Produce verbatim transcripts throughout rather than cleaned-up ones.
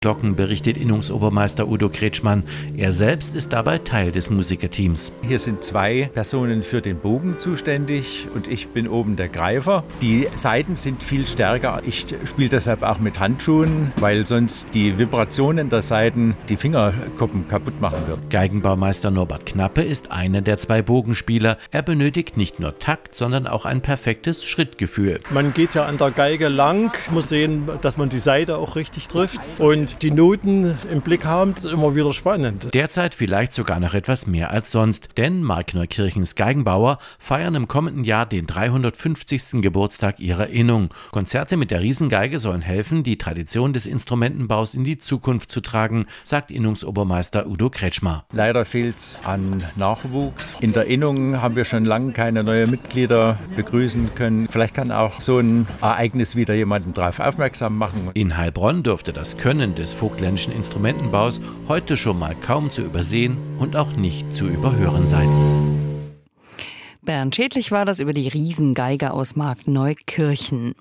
Glocken, berichtet Innungsobermeister Udo Kretschmann. Er selbst ist dabei Teil des Musikerteams. Hier sind zwei Personen für den Bogen zuständig und ich bin oben der Greifer. Die Saiten sind viel stärker. Ich spiele deshalb auch mit Handschuhen, weil sonst die Vibrationen der Saiten die Fingerkuppen kaputt machen würden. Geigenbaumeister Norbert Knappe ist einer der zwei Bogenspieler. Er benötigt nicht nur Takt, sondern auch ein perfektes Schrittgefühl. Man geht ja an der Geige lang, muss sehen, dass man die Saite auch richtig trifft und die Noten im Blick haben, ist immer wieder spannend. Derzeit vielleicht sogar noch etwas mehr als sonst, denn Markneukirchens Geigenbauer feiern im kommenden Jahr den dreihundertfünfzigsten Geburtstag ihrer Innung. Konzerte mit der Riesengeige sollen helfen, die Tradition des Instrumentenbaus in die Zukunft zu tragen, sagt Innungsobermeister Udo Kretschmann. Leider fehlt es an Nachwuchs. In der Innung haben wir schon lange keine neuen Mitglieder begrüßen können. Vielleicht kann auch so ein Ereignis wieder jemanden darauf aufmerksam machen. In Heilbronn dürfte das Können des vogtländischen Instrumentenbaus heute schon mal kaum zu übersehen und auch nicht zu überhören sein. Bernd Schädlich war das über die Riesengeige aus Markneukirchen.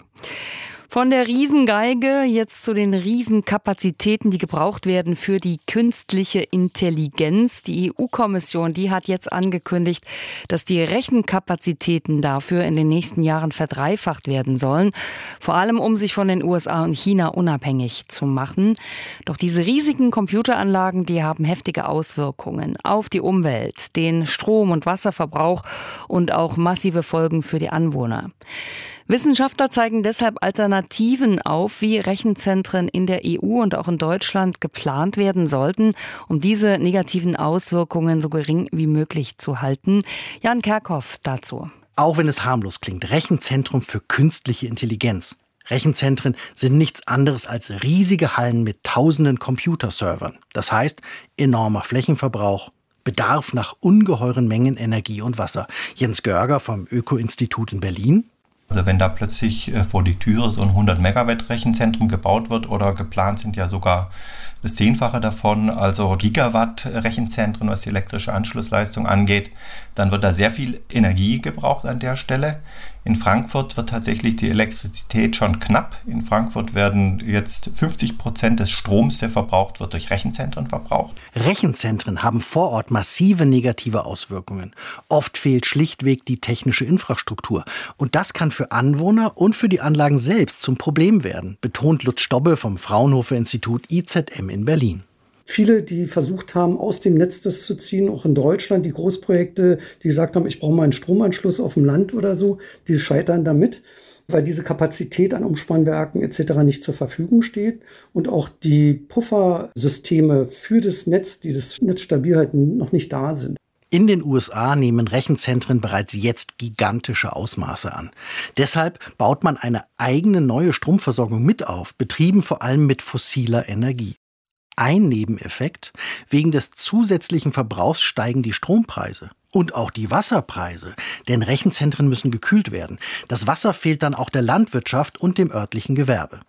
Von der Riesengeige jetzt zu den Riesenkapazitäten, die gebraucht werden für die künstliche Intelligenz. Die E U-Kommission, die hat jetzt angekündigt, dass die Rechenkapazitäten dafür in den nächsten Jahren verdreifacht werden sollen. Vor allem, um sich von den U S A und China unabhängig zu machen. Doch diese riesigen Computeranlagen, die haben heftige Auswirkungen auf die Umwelt, den Strom- und Wasserverbrauch und auch massive Folgen für die Anwohner. Wissenschaftler zeigen deshalb Alternativen auf, wie Rechenzentren in der E U und auch in Deutschland geplant werden sollten, um diese negativen Auswirkungen so gering wie möglich zu halten. Jan Kerkhoff dazu. Auch wenn es harmlos klingt, Rechenzentrum für künstliche Intelligenz. Rechenzentren sind nichts anderes als riesige Hallen mit tausenden Computerservern. Das heißt, enormer Flächenverbrauch, Bedarf nach ungeheuren Mengen Energie und Wasser. Jens Görger vom Öko-Institut in Berlin. Also wenn da plötzlich vor die Türe so ein hundert Megawatt Rechenzentrum gebaut wird oder geplant sind ja sogar das Zehnfache davon, also Gigawatt Rechenzentren, was die elektrische Anschlussleistung angeht, dann wird da sehr viel Energie gebraucht an der Stelle. In Frankfurt wird tatsächlich die Elektrizität schon knapp. In Frankfurt werden jetzt fünfzig Prozent des Stroms, der verbraucht wird, durch Rechenzentren verbraucht. Rechenzentren haben vor Ort massive negative Auswirkungen. Oft fehlt schlichtweg die technische Infrastruktur. Und das kann für Anwohner und für die Anlagen selbst zum Problem werden, betont Lutz Stobbe vom Fraunhofer Institut I Z M in Berlin. Viele, die versucht haben, aus dem Netz das zu ziehen, auch in Deutschland, die Großprojekte, die gesagt haben, ich brauche mal einen Stromanschluss auf dem Land oder so, die scheitern damit, weil diese Kapazität an Umspannwerken et cetera nicht zur Verfügung steht und auch die Puffersysteme für das Netz, die das Netz stabil halten, noch nicht da sind. In den U S A nehmen Rechenzentren bereits jetzt gigantische Ausmaße an. Deshalb baut man eine eigene neue Stromversorgung mit auf, betrieben vor allem mit fossiler Energie. Ein Nebeneffekt: Wegen des zusätzlichen Verbrauchs steigen die Strompreise und auch die Wasserpreise, denn Rechenzentren müssen gekühlt werden. Das Wasser fehlt dann auch der Landwirtschaft und dem örtlichen Gewerbe.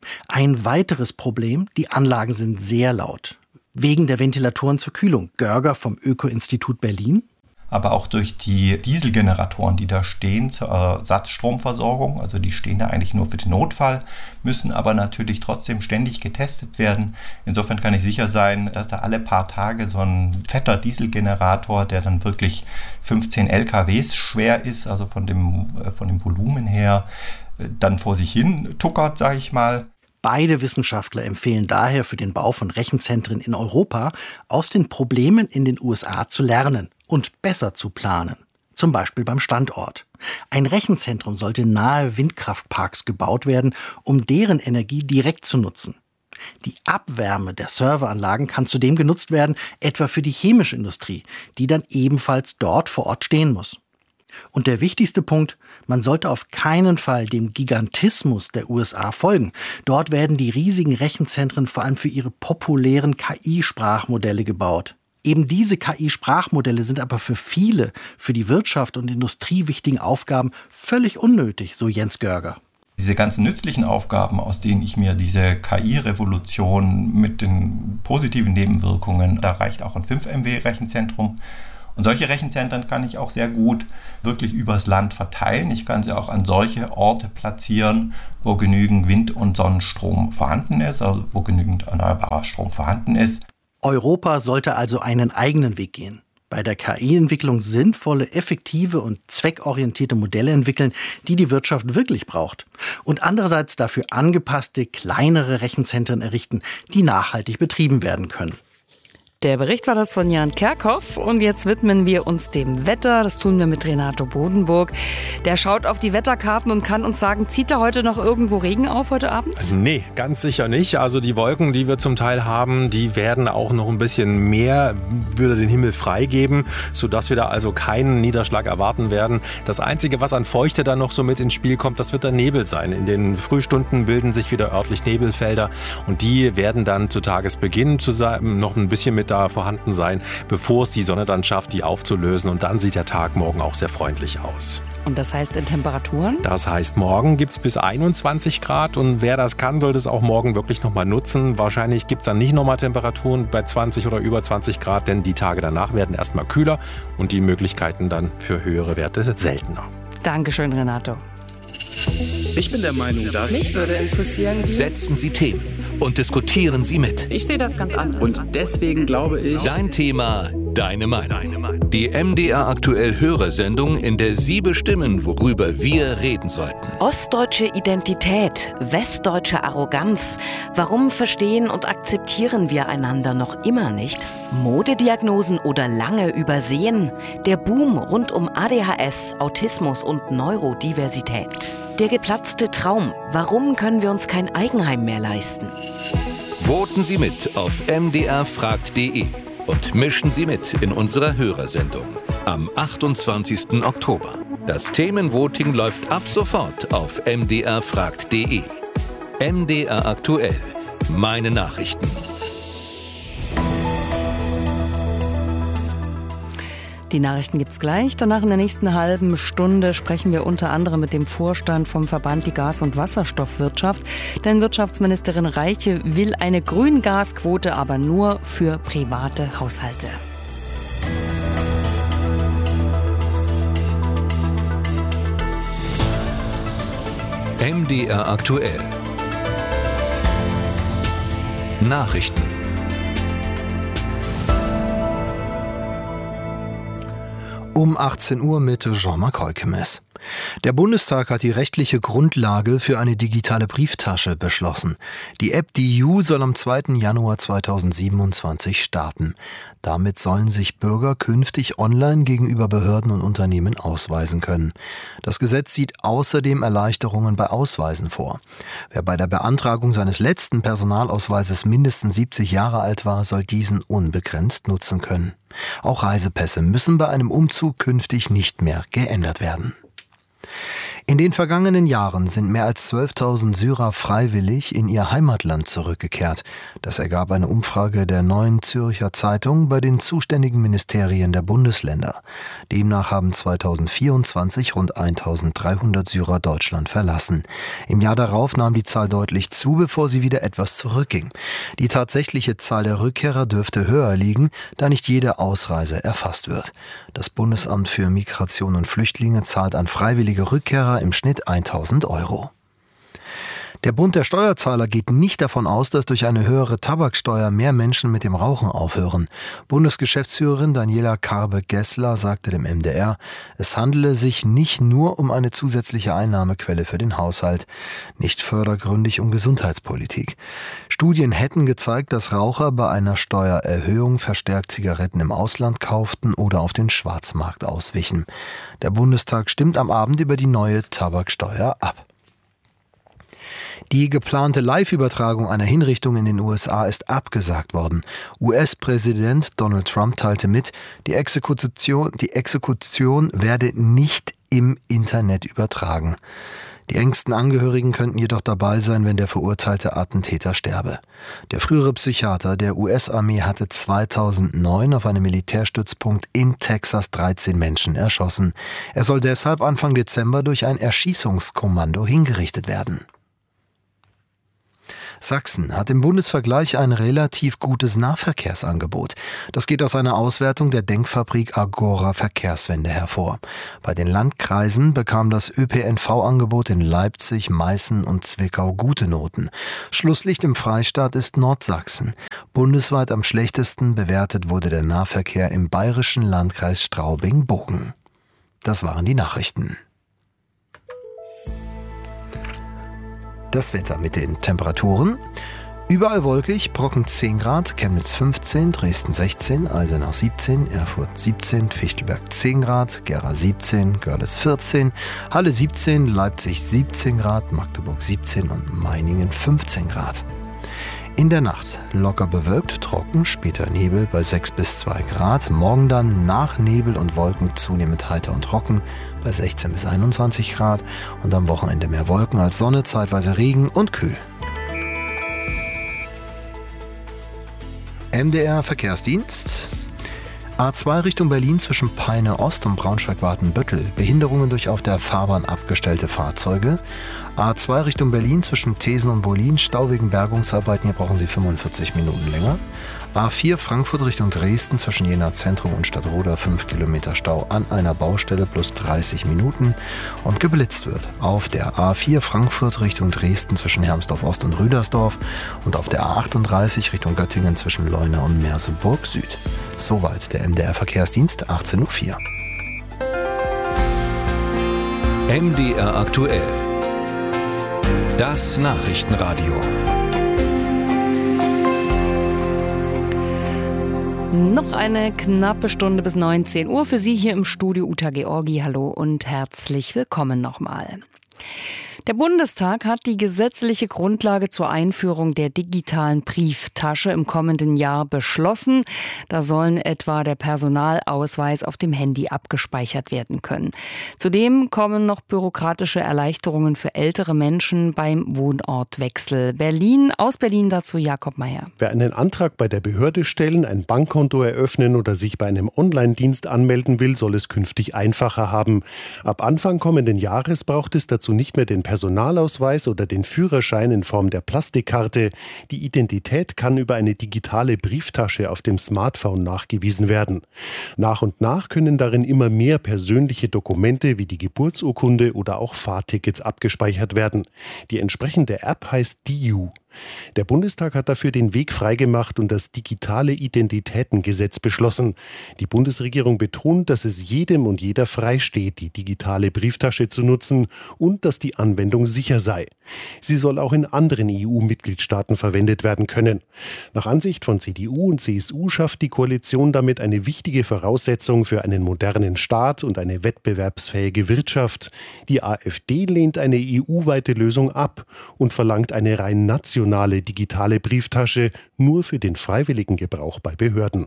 Ein weiteres Problem: Die Anlagen sind sehr laut. Wegen der Ventilatoren zur Kühlung. Görger vom Öko-Institut Berlin. Aber auch durch die Dieselgeneratoren, die da stehen zur Ersatzstromversorgung, also die stehen da eigentlich nur für den Notfall, müssen aber natürlich trotzdem ständig getestet werden. Insofern kann ich sicher sein, dass da alle paar Tage so ein fetter Dieselgenerator, der dann wirklich fünfzehn L K Ws schwer ist, also von dem, von dem Volumen her, dann vor sich hin tuckert, sage ich mal. Beide Wissenschaftler empfehlen daher für den Bau von Rechenzentren in Europa, aus den Problemen in den U S A zu lernen und besser zu planen. Zum Beispiel beim Standort. Ein Rechenzentrum sollte nahe Windkraftparks gebaut werden, um deren Energie direkt zu nutzen. Die Abwärme der Serveranlagen kann zudem genutzt werden, etwa für die chemische Industrie, die dann ebenfalls dort vor Ort stehen muss. Und der wichtigste Punkt: Man sollte auf keinen Fall dem Gigantismus der U S A folgen. Dort werden die riesigen Rechenzentren vor allem für ihre populären K I-Sprachmodelle gebaut. Eben diese K I-Sprachmodelle sind aber für viele, für die Wirtschaft und Industrie wichtigen Aufgaben völlig unnötig, so Jens Görger. Diese ganzen nützlichen Aufgaben, aus denen ich mir diese K I-Revolution mit den positiven Nebenwirkungen, da reicht auch ein fünf Megawatt Rechenzentrum. Und solche Rechenzentren kann ich auch sehr gut wirklich übers Land verteilen. Ich kann sie auch an solche Orte platzieren, wo genügend Wind- und Sonnenstrom vorhanden ist, also wo genügend erneuerbarer Strom vorhanden ist. Europa sollte also einen eigenen Weg gehen. Bei der K I-Entwicklung sinnvolle, effektive und zweckorientierte Modelle entwickeln, die die Wirtschaft wirklich braucht. Und andererseits dafür angepasste, kleinere Rechenzentren errichten, die nachhaltig betrieben werden können. Der Bericht war das von Jan Kerkhoff und jetzt widmen wir uns dem Wetter. Das tun wir mit Renato Bodenburg. Der schaut auf die Wetterkarten und kann uns sagen, zieht da heute noch irgendwo Regen auf heute Abend? Also nee, ganz sicher nicht. Also die Wolken, die wir zum Teil haben, die werden auch noch ein bisschen mehr, würde den Himmel freigeben, sodass wir da also keinen Niederschlag erwarten werden. Das Einzige, was an Feuchte dann noch so mit ins Spiel kommt, das wird der Nebel sein. In den Frühstunden bilden sich wieder örtlich Nebelfelder und die werden dann zu Tagesbeginn zusammen noch ein bisschen mit da vorhanden sein, bevor es die Sonne dann schafft, die aufzulösen. Und dann sieht der Tag morgen auch sehr freundlich aus. Und das heißt in Temperaturen? Das heißt, morgen gibt es bis einundzwanzig Grad und wer das kann, sollte es auch morgen wirklich nochmal nutzen. Wahrscheinlich gibt es dann nicht nochmal Temperaturen bei zwanzig oder über zwanzig Grad, denn die Tage danach werden erstmal kühler und die Möglichkeiten dann für höhere Werte seltener. Dankeschön, Renato. Ich bin der Meinung, dass... Mich würde interessieren, wie... Setzen Sie Themen und diskutieren Sie mit. Ich sehe das ganz anders. Und deswegen glaube ich... Dein Thema, deine Meinung. Die M D R aktuell Hörersendung, in der Sie bestimmen, worüber wir reden sollten. Ostdeutsche Identität, westdeutsche Arroganz. Warum verstehen und akzeptieren wir einander noch immer nicht? Modediagnosen oder lange übersehen? Der Boom rund um A D H S, Autismus und Neurodiversität. Der geplatzte Traum. Warum können wir uns kein Eigenheim mehr leisten? Voten Sie mit auf m d r fragt punkt d e und mischen Sie mit in unserer Hörersendung am achtundzwanzigsten Oktober. Das Themenvoting läuft ab sofort auf m d r fragt punkt d e. M D R aktuell. Meine Nachrichten. Die Nachrichten gibt's gleich. Danach in der nächsten halben Stunde sprechen wir unter anderem mit dem Vorstand vom Verband Die Gas- und Wasserstoffwirtschaft. Denn Wirtschaftsministerin Reiche will eine Grüngasquote, aber nur für private Haushalte. M D R aktuell. Nachrichten. Um achtzehn Uhr mit Jean-Marc Heukemes. Der Bundestag hat die rechtliche Grundlage für eine digitale Brieftasche beschlossen. Die App D I U soll am zweiten Januar zweitausendsiebenundzwanzig starten. Damit sollen sich Bürger künftig online gegenüber Behörden und Unternehmen ausweisen können. Das Gesetz sieht außerdem Erleichterungen bei Ausweisen vor. Wer bei der Beantragung seines letzten Personalausweises mindestens siebzig Jahre alt war, soll diesen unbegrenzt nutzen können. Auch Reisepässe müssen bei einem Umzug künftig nicht mehr geändert werden. In den vergangenen Jahren sind mehr als zwölftausend Syrer freiwillig in ihr Heimatland zurückgekehrt. Das ergab eine Umfrage der Neuen Zürcher Zeitung bei den zuständigen Ministerien der Bundesländer. Demnach haben zweitausendvierundzwanzig rund eintausenddreihundert Syrer Deutschland verlassen. Im Jahr darauf nahm die Zahl deutlich zu, bevor sie wieder etwas zurückging. Die tatsächliche Zahl der Rückkehrer dürfte höher liegen, da nicht jede Ausreise erfasst wird. Das Bundesamt für Migration und Flüchtlinge zahlt an freiwillige Rückkehrer im Schnitt tausend Euro. Der Bund der Steuerzahler geht nicht davon aus, dass durch eine höhere Tabaksteuer mehr Menschen mit dem Rauchen aufhören. Bundesgeschäftsführerin Daniela Karbe-Gessler sagte dem M D R, es handele sich nicht nur um eine zusätzliche Einnahmequelle für den Haushalt, nicht fördergründig um Gesundheitspolitik. Studien hätten gezeigt, dass Raucher bei einer Steuererhöhung verstärkt Zigaretten im Ausland kauften oder auf den Schwarzmarkt auswichen. Der Bundestag stimmt am Abend über die neue Tabaksteuer ab. Die geplante Live-Übertragung einer Hinrichtung in den U S A ist abgesagt worden. U S-Präsident Donald Trump teilte mit, die Exekution, die Exekution werde nicht im Internet übertragen. Die engsten Angehörigen könnten jedoch dabei sein, wenn der verurteilte Attentäter sterbe. Der frühere Psychiater der U S-Armee hatte zweitausendneun auf einem Militärstützpunkt in Texas dreizehn Menschen erschossen. Er soll deshalb Anfang Dezember durch ein Erschießungskommando hingerichtet werden. Sachsen hat im Bundesvergleich ein relativ gutes Nahverkehrsangebot. Das geht aus einer Auswertung der Denkfabrik Agora Verkehrswende hervor. Bei den Landkreisen bekam das Ö P N V-Angebot in Leipzig, Meißen und Zwickau gute Noten. Schlusslicht im Freistaat ist Nordsachsen. Bundesweit am schlechtesten bewertet wurde der Nahverkehr im bayerischen Landkreis Straubing-Bogen. Das waren die Nachrichten. Das Wetter mit den Temperaturen. Überall wolkig, Brocken zehn Grad, Chemnitz fünfzehn, Dresden sechzehn, Eisenach siebzehn, Erfurt siebzehn, Fichtelberg zehn Grad, Gera siebzehn, Görlitz vierzehn, Halle siebzehn, Leipzig siebzehn Grad, Magdeburg siebzehn und Meiningen fünfzehn Grad. In der Nacht locker bewölkt, trocken, später Nebel bei sechs bis zwei Grad. Morgen dann nach Nebel und Wolken zunehmend heiter und trocken bei sechzehn bis einundzwanzig Grad. Und am Wochenende mehr Wolken als Sonne, zeitweise Regen und kühl. M D R Verkehrsdienst. A zwei Richtung Berlin zwischen Peine Ost und Braunschweig-Watenbüttel. Behinderungen durch auf der Fahrbahn abgestellte Fahrzeuge. A zwei Richtung Berlin zwischen Thesen und Bolin. Stau wegen Bergungsarbeiten. Hier brauchen Sie fünfundvierzig Minuten länger. A vier Frankfurt Richtung Dresden zwischen Jena Zentrum und Stadtroda. fünf Kilometer Stau an einer Baustelle plus dreißig Minuten. Und geblitzt wird auf der A vier Frankfurt Richtung Dresden zwischen Hermsdorf Ost und Rüdersdorf. Und auf der A achtunddreißig Richtung Göttingen zwischen Leuna und Merseburg Süd. Soweit der M D R Verkehrsdienst, achtzehn Uhr vier. M D R aktuell. Das Nachrichtenradio. Noch eine knappe Stunde bis neunzehn Uhr für Sie hier im Studio. Uta Georgi, hallo und herzlich willkommen nochmal. Der Bundestag hat die gesetzliche Grundlage zur Einführung der digitalen Brieftasche im kommenden Jahr beschlossen. Da sollen etwa der Personalausweis auf dem Handy abgespeichert werden können. Zudem kommen noch bürokratische Erleichterungen für ältere Menschen beim Wohnortwechsel. Berlin, aus Berlin dazu Jakob Meyer. Wer einen Antrag bei der Behörde stellen, ein Bankkonto eröffnen oder sich bei einem Online-Dienst anmelden will, soll es künftig einfacher haben. Ab Anfang kommenden Jahres braucht es dazu nicht mehr den Personalausweis oder den Führerschein in Form der Plastikkarte. Die Identität kann über eine digitale Brieftasche auf dem Smartphone nachgewiesen werden. Nach und nach können darin immer mehr persönliche Dokumente wie die Geburtsurkunde oder auch Fahrtickets abgespeichert werden. Die entsprechende App heißt D I U. Der Bundestag hat dafür den Weg freigemacht und das digitale Identitätengesetz beschlossen. Die Bundesregierung betont, dass es jedem und jeder freisteht, die digitale Brieftasche zu nutzen und dass die Anwendung sicher sei. Sie soll auch in anderen E U-Mitgliedstaaten verwendet werden können. Nach Ansicht von C D U und C S U schafft die Koalition damit eine wichtige Voraussetzung für einen modernen Staat und eine wettbewerbsfähige Wirtschaft. Die AfD lehnt eine E U-weite Lösung ab und verlangt eine rein nationale digitale Brieftasche nur für den freiwilligen Gebrauch bei Behörden.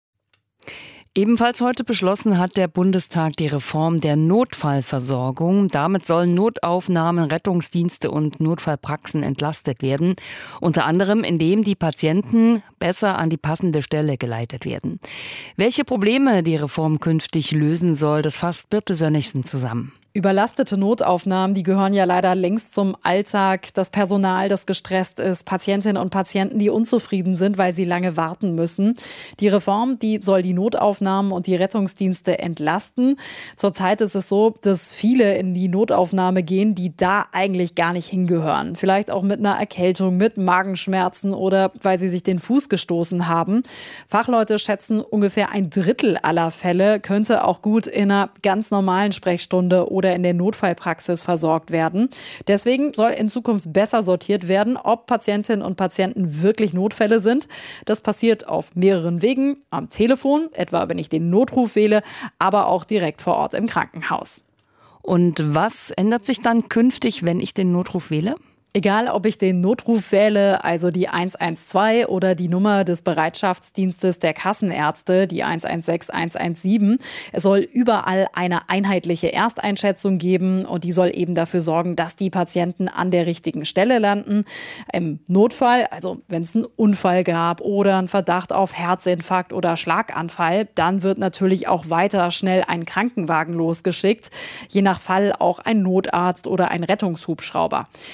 Ebenfalls heute beschlossen hat der Bundestag die Reform der Notfallversorgung. Damit sollen Notaufnahmen, Rettungsdienste und Notfallpraxen entlastet werden. Unter anderem, indem die Patienten besser an die passende Stelle geleitet werden. Welche Probleme die Reform künftig lösen soll, das fasst Birte Sönnigsen zusammen. Überlastete Notaufnahmen, die gehören ja leider längst zum Alltag. Das Personal, das gestresst ist, Patientinnen und Patienten, die unzufrieden sind, weil sie lange warten müssen. Die Reform, die soll die Notaufnahmen und die Rettungsdienste entlasten. Zurzeit ist es so, dass viele in die Notaufnahme gehen, die da eigentlich gar nicht hingehören. Vielleicht auch mit einer Erkältung, mit Magenschmerzen oder weil sie sich den Fuß gestoßen haben. Fachleute schätzen, ungefähr ein Drittel aller Fälle könnte auch gut in einer ganz normalen Sprechstunde oder in der Notfallpraxis versorgt werden. Deswegen soll in Zukunft besser sortiert werden, ob Patientinnen und Patienten wirklich Notfälle sind. Das passiert auf mehreren Wegen, am Telefon, etwa wenn ich den Notruf wähle, aber auch direkt vor Ort im Krankenhaus. Und was ändert sich dann künftig, wenn ich den Notruf wähle? Egal, ob ich den Notruf wähle, also die eins eins zwei oder die Nummer des Bereitschaftsdienstes der Kassenärzte, die eins eins sechs eins eins sieben. Es soll überall eine einheitliche Ersteinschätzung geben und die soll eben dafür sorgen, dass die Patienten an der richtigen Stelle landen. Im Notfall, also wenn es einen Unfall gab oder einen Verdacht auf Herzinfarkt oder Schlaganfall, dann wird natürlich auch weiter schnell ein Krankenwagen losgeschickt. Je nach Fall auch ein Notarzt oder ein Rettungshubschrauber. In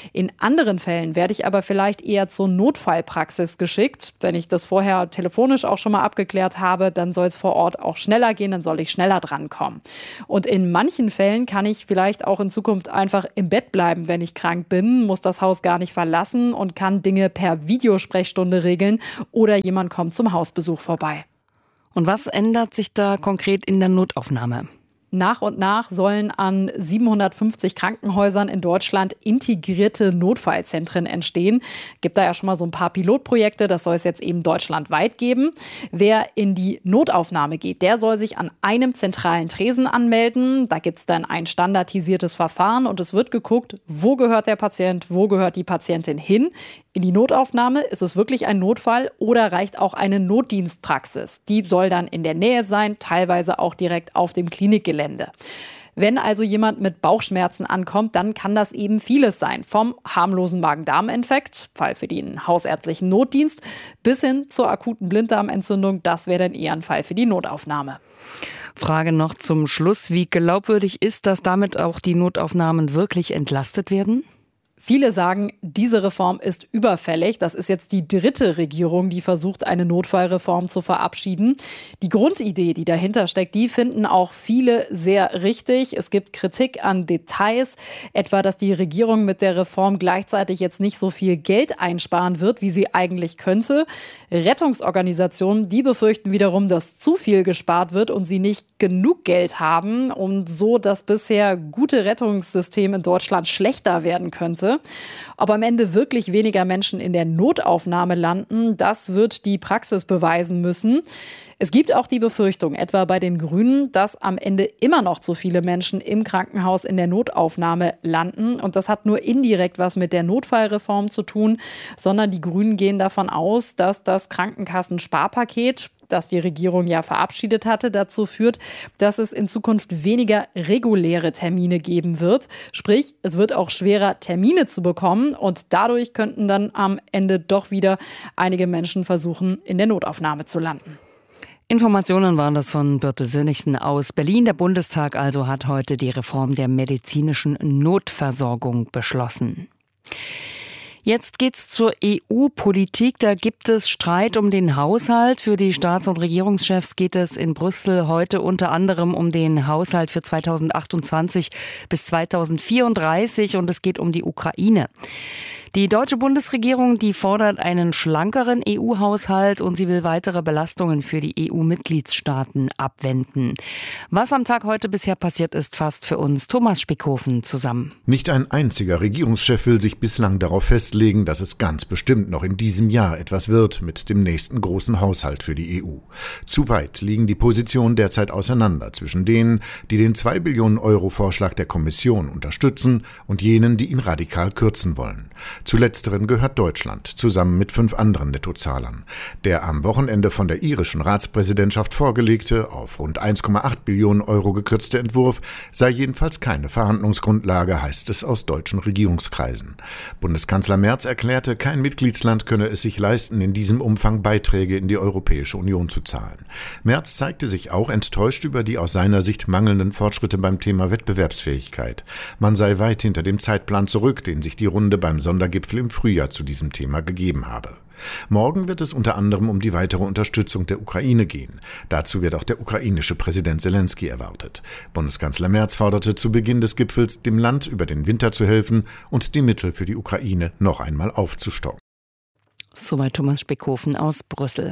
anderen Fällen werde ich aber vielleicht eher zur Notfallpraxis geschickt. Wenn ich das vorher telefonisch auch schon mal abgeklärt habe, dann soll es vor Ort auch schneller gehen, dann soll ich schneller drankommen. Und in manchen Fällen kann ich vielleicht auch in Zukunft einfach im Bett bleiben, wenn ich krank bin, muss das Haus gar nicht verlassen und kann Dinge per Videosprechstunde regeln oder jemand kommt zum Hausbesuch vorbei. Und was ändert sich da konkret in der Notaufnahme? Nach und nach sollen an siebenhundertfünfzig Krankenhäusern in Deutschland integrierte Notfallzentren entstehen. Gibt da ja schon mal so ein paar Pilotprojekte, das soll es jetzt eben deutschlandweit geben. Wer in die Notaufnahme geht, der soll sich an einem zentralen Tresen anmelden. Da gibt es dann ein standardisiertes Verfahren und es wird geguckt, wo gehört der Patient, wo gehört die Patientin hin. In die Notaufnahme, ist es wirklich ein Notfall oder reicht auch eine Notdienstpraxis? Die soll dann in der Nähe sein, teilweise auch direkt auf dem Klinikgelände. Wenn also jemand mit Bauchschmerzen ankommt, dann kann das eben vieles sein. Vom harmlosen Magen-Darm-Infekt, Fall für den hausärztlichen Notdienst, bis hin zur akuten Blinddarmentzündung. Das wäre dann eher ein Fall für die Notaufnahme. Frage noch zum Schluss. Wie glaubwürdig ist, dass damit auch die Notaufnahmen wirklich entlastet werden? Viele sagen, diese Reform ist überfällig. Das ist jetzt die dritte Regierung, die versucht, eine Notfallreform zu verabschieden. Die Grundidee, die dahinter steckt, die finden auch viele sehr richtig. Es gibt Kritik an Details, etwa, dass die Regierung mit der Reform gleichzeitig jetzt nicht so viel Geld einsparen wird, wie sie eigentlich könnte. Rettungsorganisationen, die befürchten wiederum, dass zu viel gespart wird und sie nicht genug Geld haben und so das bisher gute Rettungssystem in Deutschland schlechter werden könnte. Ob am Ende wirklich weniger Menschen in der Notaufnahme landen, das wird die Praxis beweisen müssen. Es gibt auch die Befürchtung, etwa bei den Grünen, dass am Ende immer noch zu viele Menschen im Krankenhaus in der Notaufnahme landen. Und das hat nur indirekt was mit der Notfallreform zu tun, sondern die Grünen gehen davon aus, dass das Krankenkassensparpaket, das die Regierung ja verabschiedet hatte, dazu führt, dass es in Zukunft weniger reguläre Termine geben wird. Sprich, es wird auch schwerer, Termine zu bekommen und dadurch könnten dann am Ende doch wieder einige Menschen versuchen, in der Notaufnahme zu landen. Informationen waren das von Birte Sönnigsen aus Berlin. Der Bundestag also hat heute die Reform der medizinischen Notversorgung beschlossen. Jetzt geht's zur E U-Politik. Da gibt es Streit um den Haushalt. Für die Staats- und Regierungschefs geht es in Brüssel heute unter anderem um den Haushalt für zweitausendachtundzwanzig bis zweitausendvierunddreißig und es geht um die Ukraine. Die deutsche Bundesregierung, die fordert einen schlankeren E U-Haushalt und sie will weitere Belastungen für die E U-Mitgliedstaaten abwenden. Was am Tag heute bisher passiert ist, fasst für uns Thomas Spickhofen zusammen. Nicht ein einziger Regierungschef will sich bislang darauf festlegen, dass es ganz bestimmt noch in diesem Jahr etwas wird mit dem nächsten großen Haushalt für die E U. Zu weit liegen die Positionen derzeit auseinander zwischen denen, die den zwei Billionen Euro Vorschlag der Kommission unterstützen und jenen, die ihn radikal kürzen wollen. Zu letzteren gehört Deutschland, zusammen mit fünf anderen Nettozahlern. Der am Wochenende von der irischen Ratspräsidentschaft vorgelegte, auf rund eins Komma acht Billionen Euro gekürzte Entwurf sei jedenfalls keine Verhandlungsgrundlage, heißt es aus deutschen Regierungskreisen. Bundeskanzler Merz erklärte, kein Mitgliedsland könne es sich leisten, in diesem Umfang Beiträge in die Europäische Union zu zahlen. Merz zeigte sich auch enttäuscht über die aus seiner Sicht mangelnden Fortschritte beim Thema Wettbewerbsfähigkeit. Man sei weit hinter dem Zeitplan zurück, den sich die Runde beim Sondergipfel im Frühjahr zu diesem Thema gegeben habe. Morgen wird es unter anderem um die weitere Unterstützung der Ukraine gehen. Dazu wird auch der ukrainische Präsident Zelensky erwartet. Bundeskanzler Merz forderte zu Beginn des Gipfels, dem Land über den Winter zu helfen und die Mittel für die Ukraine noch einmal aufzustocken. Soweit Thomas Spickhofen aus Brüssel.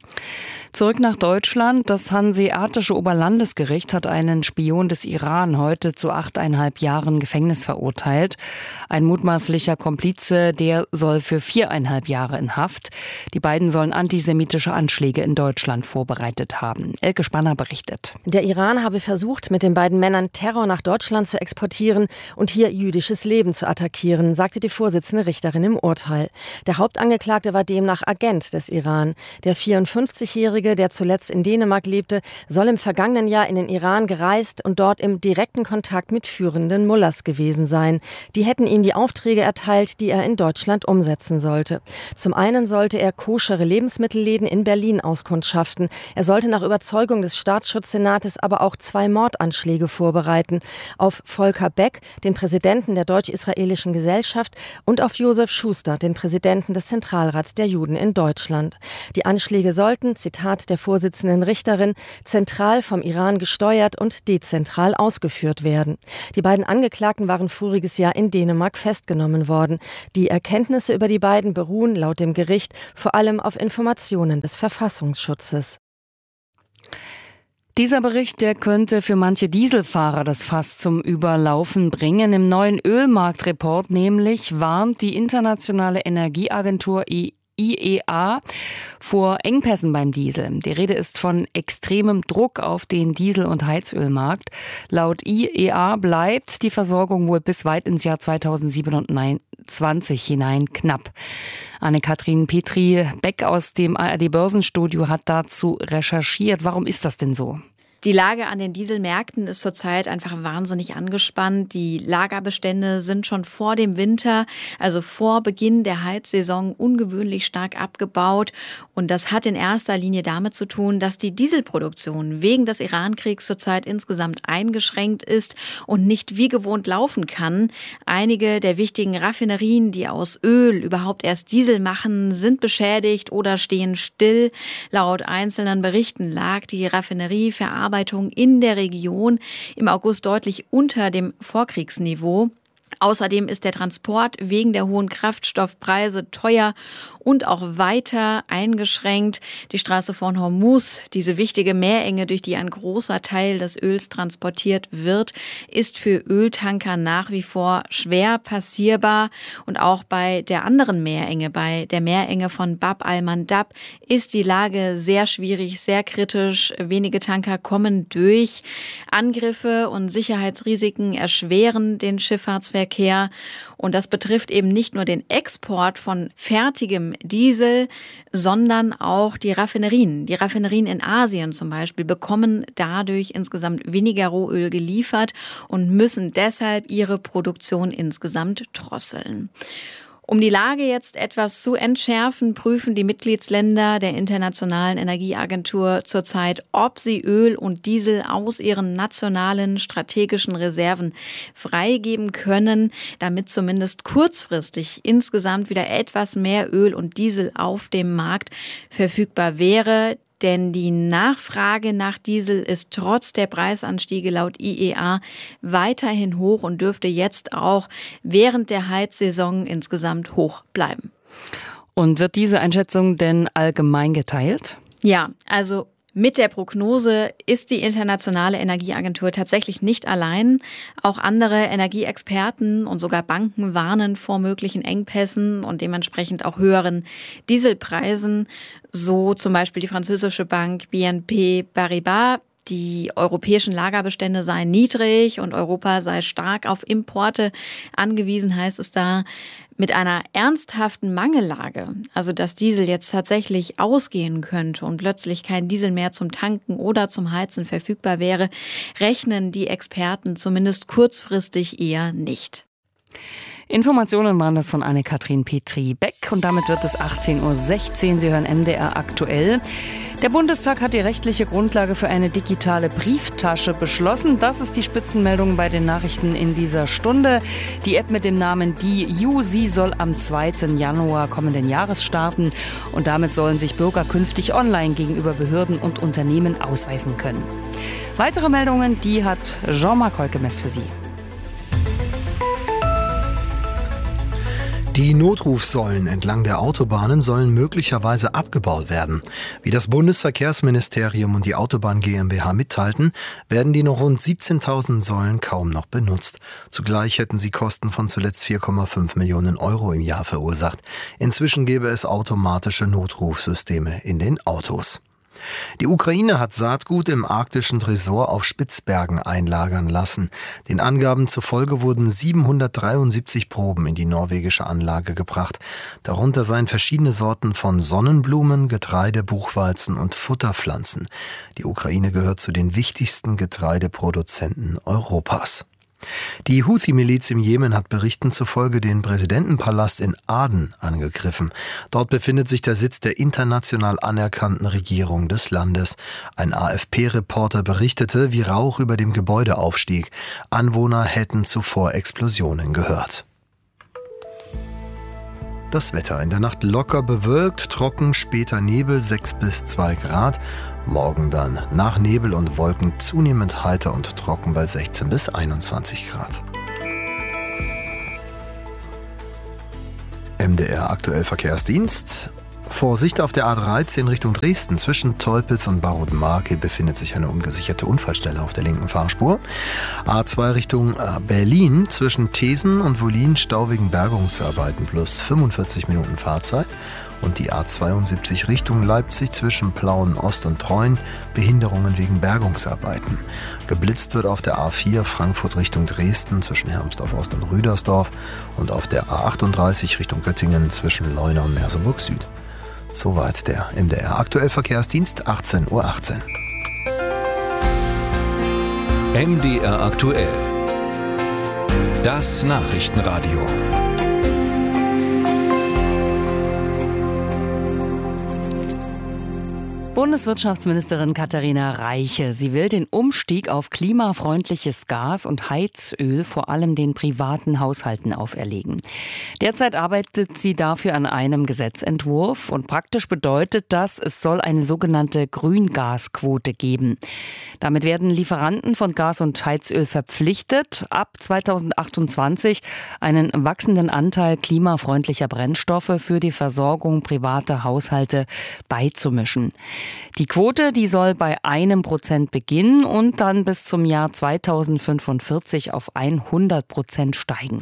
Zurück nach Deutschland. Das Hanseatische Oberlandesgericht hat einen Spion des Iran heute zu achteinhalb Jahren Gefängnis verurteilt. Ein mutmaßlicher Komplize, der soll für viereinhalb Jahre in Haft. Die beiden sollen antisemitische Anschläge in Deutschland vorbereitet haben. Elke Spanner berichtet. Der Iran habe versucht, mit den beiden Männern Terror nach Deutschland zu exportieren und hier jüdisches Leben zu attackieren, sagte die Vorsitzende Richterin im Urteil. Der Hauptangeklagte war demnach Agent des Iran. Der vierundfünfzigjährige Vierzigjährige, der zuletzt in Dänemark lebte, soll im vergangenen Jahr in den Iran gereist und dort im direkten Kontakt mit führenden Mullahs gewesen sein. Die hätten ihm die Aufträge erteilt, die er in Deutschland umsetzen sollte. Zum einen sollte er koschere Lebensmittelläden in Berlin auskundschaften. Er sollte nach Überzeugung des Staatsschutzsenates aber auch zwei Mordanschläge vorbereiten. Auf Volker Beck, den Präsidenten der Deutsch-Israelischen Gesellschaft, und auf Josef Schuster, den Präsidenten des Zentralrats der Juden in Deutschland. Die Anschläge sollten, Zitat der Vorsitzenden Richterin, zentral vom Iran gesteuert und dezentral ausgeführt werden. Die beiden Angeklagten waren voriges Jahr in Dänemark festgenommen worden. Die Erkenntnisse über die beiden beruhen laut dem Gericht vor allem auf Informationen des Verfassungsschutzes. Dieser Bericht, der könnte für manche Dieselfahrer das Fass zum Überlaufen bringen. Im neuen Ölmarktreport nämlich warnt die internationale Energieagentur I E A vor Engpässen beim Diesel. Die Rede ist von extremem Druck auf den Diesel- und Heizölmarkt. Laut I E A bleibt die Versorgung wohl bis weit ins Jahr zweitausendsiebenundzwanzig hinein knapp. Anne-Kathrin Petri-Beck aus dem A R D-Börsenstudio hat dazu recherchiert. Warum ist das denn so? Die Lage an den Dieselmärkten ist zurzeit einfach wahnsinnig angespannt. Die Lagerbestände sind schon vor dem Winter, also vor Beginn der Heizsaison, ungewöhnlich stark abgebaut. Und das hat in erster Linie damit zu tun, dass die Dieselproduktion wegen des Iran-Kriegs zurzeit insgesamt eingeschränkt ist und nicht wie gewohnt laufen kann. Einige der wichtigen Raffinerien, die aus Öl überhaupt erst Diesel machen, sind beschädigt oder stehen still. Laut einzelnen Berichten lag die Raffinerieverarbeitung in der Region im August deutlich unter dem Vorkriegsniveau. Außerdem ist der Transport wegen der hohen Kraftstoffpreise teuer und auch weiter eingeschränkt. Die Straße von Hormuz, diese wichtige Meerenge, durch die ein großer Teil des Öls transportiert wird, ist für Öltanker nach wie vor schwer passierbar. Und auch bei der anderen Meerenge, bei der Meerenge von Bab al-Mandab, ist die Lage sehr schwierig, sehr kritisch. Wenige Tanker kommen durch. Angriffe und Sicherheitsrisiken erschweren den Schifffahrtsverkehr. Und das betrifft eben nicht nur den Export von fertigem Diesel, sondern auch die Raffinerien. Die Raffinerien in Asien zum Beispiel bekommen dadurch insgesamt weniger Rohöl geliefert und müssen deshalb ihre Produktion insgesamt drosseln. Um die Lage jetzt etwas zu entschärfen, prüfen die Mitgliedsländer der Internationalen Energieagentur zurzeit, ob sie Öl und Diesel aus ihren nationalen strategischen Reserven freigeben können, damit zumindest kurzfristig insgesamt wieder etwas mehr Öl und Diesel auf dem Markt verfügbar wäre. Denn die Nachfrage nach Diesel ist trotz der Preisanstiege laut I E A weiterhin hoch und dürfte jetzt auch während der Heizsaison insgesamt hoch bleiben. Und wird diese Einschätzung denn allgemein geteilt? Ja, also mit der Prognose ist die Internationale Energieagentur tatsächlich nicht allein. Auch andere Energieexperten und sogar Banken warnen vor möglichen Engpässen und dementsprechend auch höheren Dieselpreisen. So zum Beispiel die französische Bank B N P Paribas. Die europäischen Lagerbestände seien niedrig und Europa sei stark auf Importe angewiesen, heißt es da. Mit einer ernsthaften Mangellage, also dass Diesel jetzt tatsächlich ausgehen könnte und plötzlich kein Diesel mehr zum Tanken oder zum Heizen verfügbar wäre, rechnen die Experten zumindest kurzfristig eher nicht. Informationen waren das von Anne-Kathrin Petri-Beck und damit wird es achtzehn Uhr sechzehn. Sie hören M D R aktuell. Der Bundestag hat die rechtliche Grundlage für eine digitale Brieftasche beschlossen. Das ist die Spitzenmeldung bei den Nachrichten in dieser Stunde. Die App mit dem Namen DiU, sie soll am zweiten Januar kommenden Jahres starten und damit sollen sich Bürger künftig online gegenüber Behörden und Unternehmen ausweisen können. Weitere Meldungen, die hat Jean-Marc Holkemes für Sie. Die Notrufsäulen entlang der Autobahnen sollen möglicherweise abgebaut werden. Wie das Bundesverkehrsministerium und die Autobahn GmbH mitteilten, werden die noch rund siebzehntausend Säulen kaum noch benutzt. Zugleich hätten sie Kosten von zuletzt vier Komma fünf Millionen Euro im Jahr verursacht. Inzwischen gäbe es automatische Notrufsysteme in den Autos. Die Ukraine hat Saatgut im arktischen Tresor auf Spitzbergen einlagern lassen. Den Angaben zufolge wurden siebenhundertdreiundsiebzig Proben in die norwegische Anlage gebracht. Darunter seien verschiedene Sorten von Sonnenblumen, Getreide, Buchweizen und Futterpflanzen. Die Ukraine gehört zu den wichtigsten Getreideproduzenten Europas. Die Houthi-Miliz im Jemen hat Berichten zufolge den Präsidentenpalast in Aden angegriffen. Dort befindet sich der Sitz der international anerkannten Regierung des Landes. Ein A F P-Reporter berichtete, wie Rauch über dem Gebäude aufstieg. Anwohner hätten zuvor Explosionen gehört. Das Wetter: in der Nacht locker bewölkt, trocken, später Nebel, sechs bis zwei Grad. Morgen dann nach Nebel und Wolken zunehmend heiter und trocken bei sechzehn bis einundzwanzig Grad. M D R aktuell Verkehrsdienst. Vorsicht auf der A dreizehn Richtung Dresden. Zwischen Teupitz und Barotmarke befindet sich eine ungesicherte Unfallstelle auf der linken Fahrspur. A zwei Richtung Berlin. Zwischen Thesen und Wollin Stau wegen Bergungsarbeiten plus fünfundvierzig Minuten Fahrzeit. Und die A zweiundsiebzig Richtung Leipzig zwischen Plauen Ost und Treuen, Behinderungen wegen Bergungsarbeiten. Geblitzt wird auf der A vier Frankfurt Richtung Dresden zwischen Hermsdorf Ost und Rüdersdorf und auf der A achtunddreißig Richtung Göttingen zwischen Leuna und Merseburg Süd. Soweit der M D R aktuell Verkehrsdienst, achtzehn Uhr achtzehn. M D R aktuell. Das Nachrichtenradio. Bundeswirtschaftsministerin Katharina Reiche. Sie will den Umstieg auf klimafreundliches Gas und Heizöl vor allem den privaten Haushalten auferlegen. Derzeit arbeitet sie dafür an einem Gesetzentwurf und praktisch bedeutet das, es soll eine sogenannte Grüngasquote geben. Damit werden Lieferanten von Gas und Heizöl verpflichtet, ab zweitausendachtundzwanzig einen wachsenden Anteil klimafreundlicher Brennstoffe für die Versorgung privater Haushalte beizumischen. Die Quote, die soll bei einem Prozent beginnen und dann bis zum Jahr zweitausendfünfundvierzig auf hundert Prozent steigen.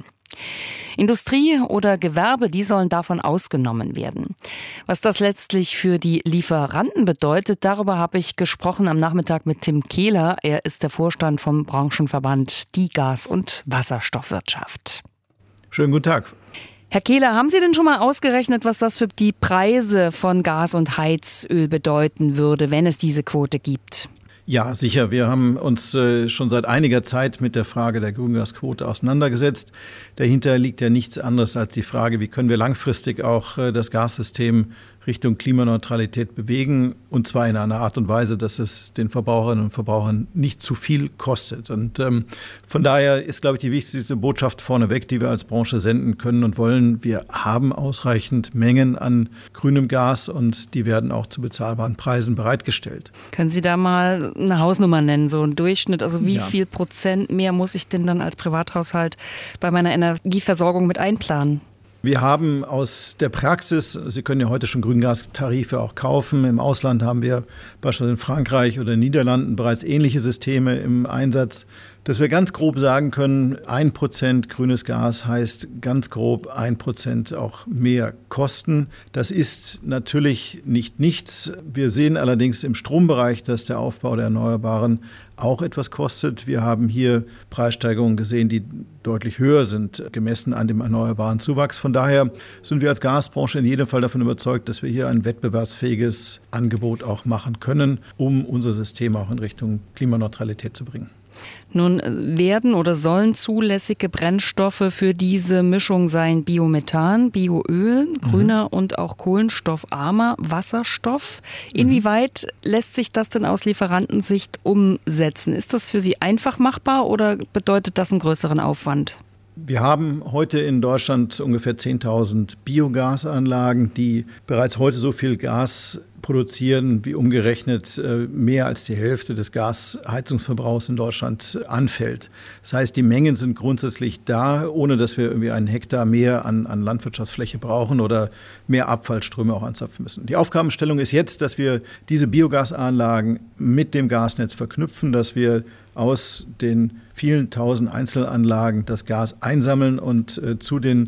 Industrie oder Gewerbe, die sollen davon ausgenommen werden. Was das letztlich für die Lieferanten bedeutet, darüber habe ich gesprochen am Nachmittag mit Tim Kehler. Er ist der Vorstand vom Branchenverband Die Gas- und Wasserstoffwirtschaft. Schönen guten Tag. Herr Kehler, haben Sie denn schon mal ausgerechnet, was das für die Preise von Gas und Heizöl bedeuten würde, wenn es diese Quote gibt? Ja, sicher. Wir haben uns äh, schon seit einiger Zeit mit der Frage der Grüngasquote auseinandergesetzt. Dahinter liegt ja nichts anderes als die Frage, wie können wir langfristig auch äh, das Gassystem Richtung Klimaneutralität bewegen, und zwar in einer Art und Weise, dass es den Verbraucherinnen und Verbrauchern nicht zu viel kostet. Und ähm, von daher ist, glaube ich, die wichtigste Botschaft vorneweg, die wir als Branche senden können und wollen: Wir haben ausreichend Mengen an grünem Gas und die werden auch zu bezahlbaren Preisen bereitgestellt. Können Sie da mal eine Hausnummer nennen, so ein Durchschnitt? Also wie ja. viel Prozent mehr muss ich denn dann als Privathaushalt bei meiner Energieversorgung mit einplanen? Wir haben aus der Praxis, Sie können ja heute schon Grüngastarife auch kaufen. Im Ausland haben wir beispielsweise in Frankreich oder in den Niederlanden bereits ähnliche Systeme im Einsatz, dass wir ganz grob sagen können, ein Prozent grünes Gas heißt ganz grob ein Prozent auch mehr Kosten. Das ist natürlich nicht nichts. Wir sehen allerdings im Strombereich, dass der Aufbau der Erneuerbaren auch etwas kostet. Wir haben hier Preissteigerungen gesehen, die deutlich höher sind, gemessen an dem erneuerbaren Zuwachs. Von daher sind wir als Gasbranche in jedem Fall davon überzeugt, dass wir hier ein wettbewerbsfähiges Angebot auch machen können, um unser System auch in Richtung Klimaneutralität zu bringen. Nun werden oder sollen zulässige Brennstoffe für diese Mischung sein Biomethan, Bioöl, mhm. grüner und auch kohlenstoffarmer Wasserstoff. Inwieweit mhm. lässt sich das denn aus Lieferantensicht umsetzen? Ist das für Sie einfach machbar oder bedeutet das einen größeren Aufwand? Wir haben heute in Deutschland ungefähr zehntausend Biogasanlagen, die bereits heute so viel Gas produzieren, wie umgerechnet mehr als die Hälfte des Gasheizungsverbrauchs in Deutschland anfällt. Das heißt, die Mengen sind grundsätzlich da, ohne dass wir irgendwie einen Hektar mehr an, an Landwirtschaftsfläche brauchen oder mehr Abfallströme auch anzapfen müssen. Die Aufgabenstellung ist jetzt, dass wir diese Biogasanlagen mit dem Gasnetz verknüpfen, dass wir aus den vielen tausend Einzelanlagen das Gas einsammeln und äh, zu den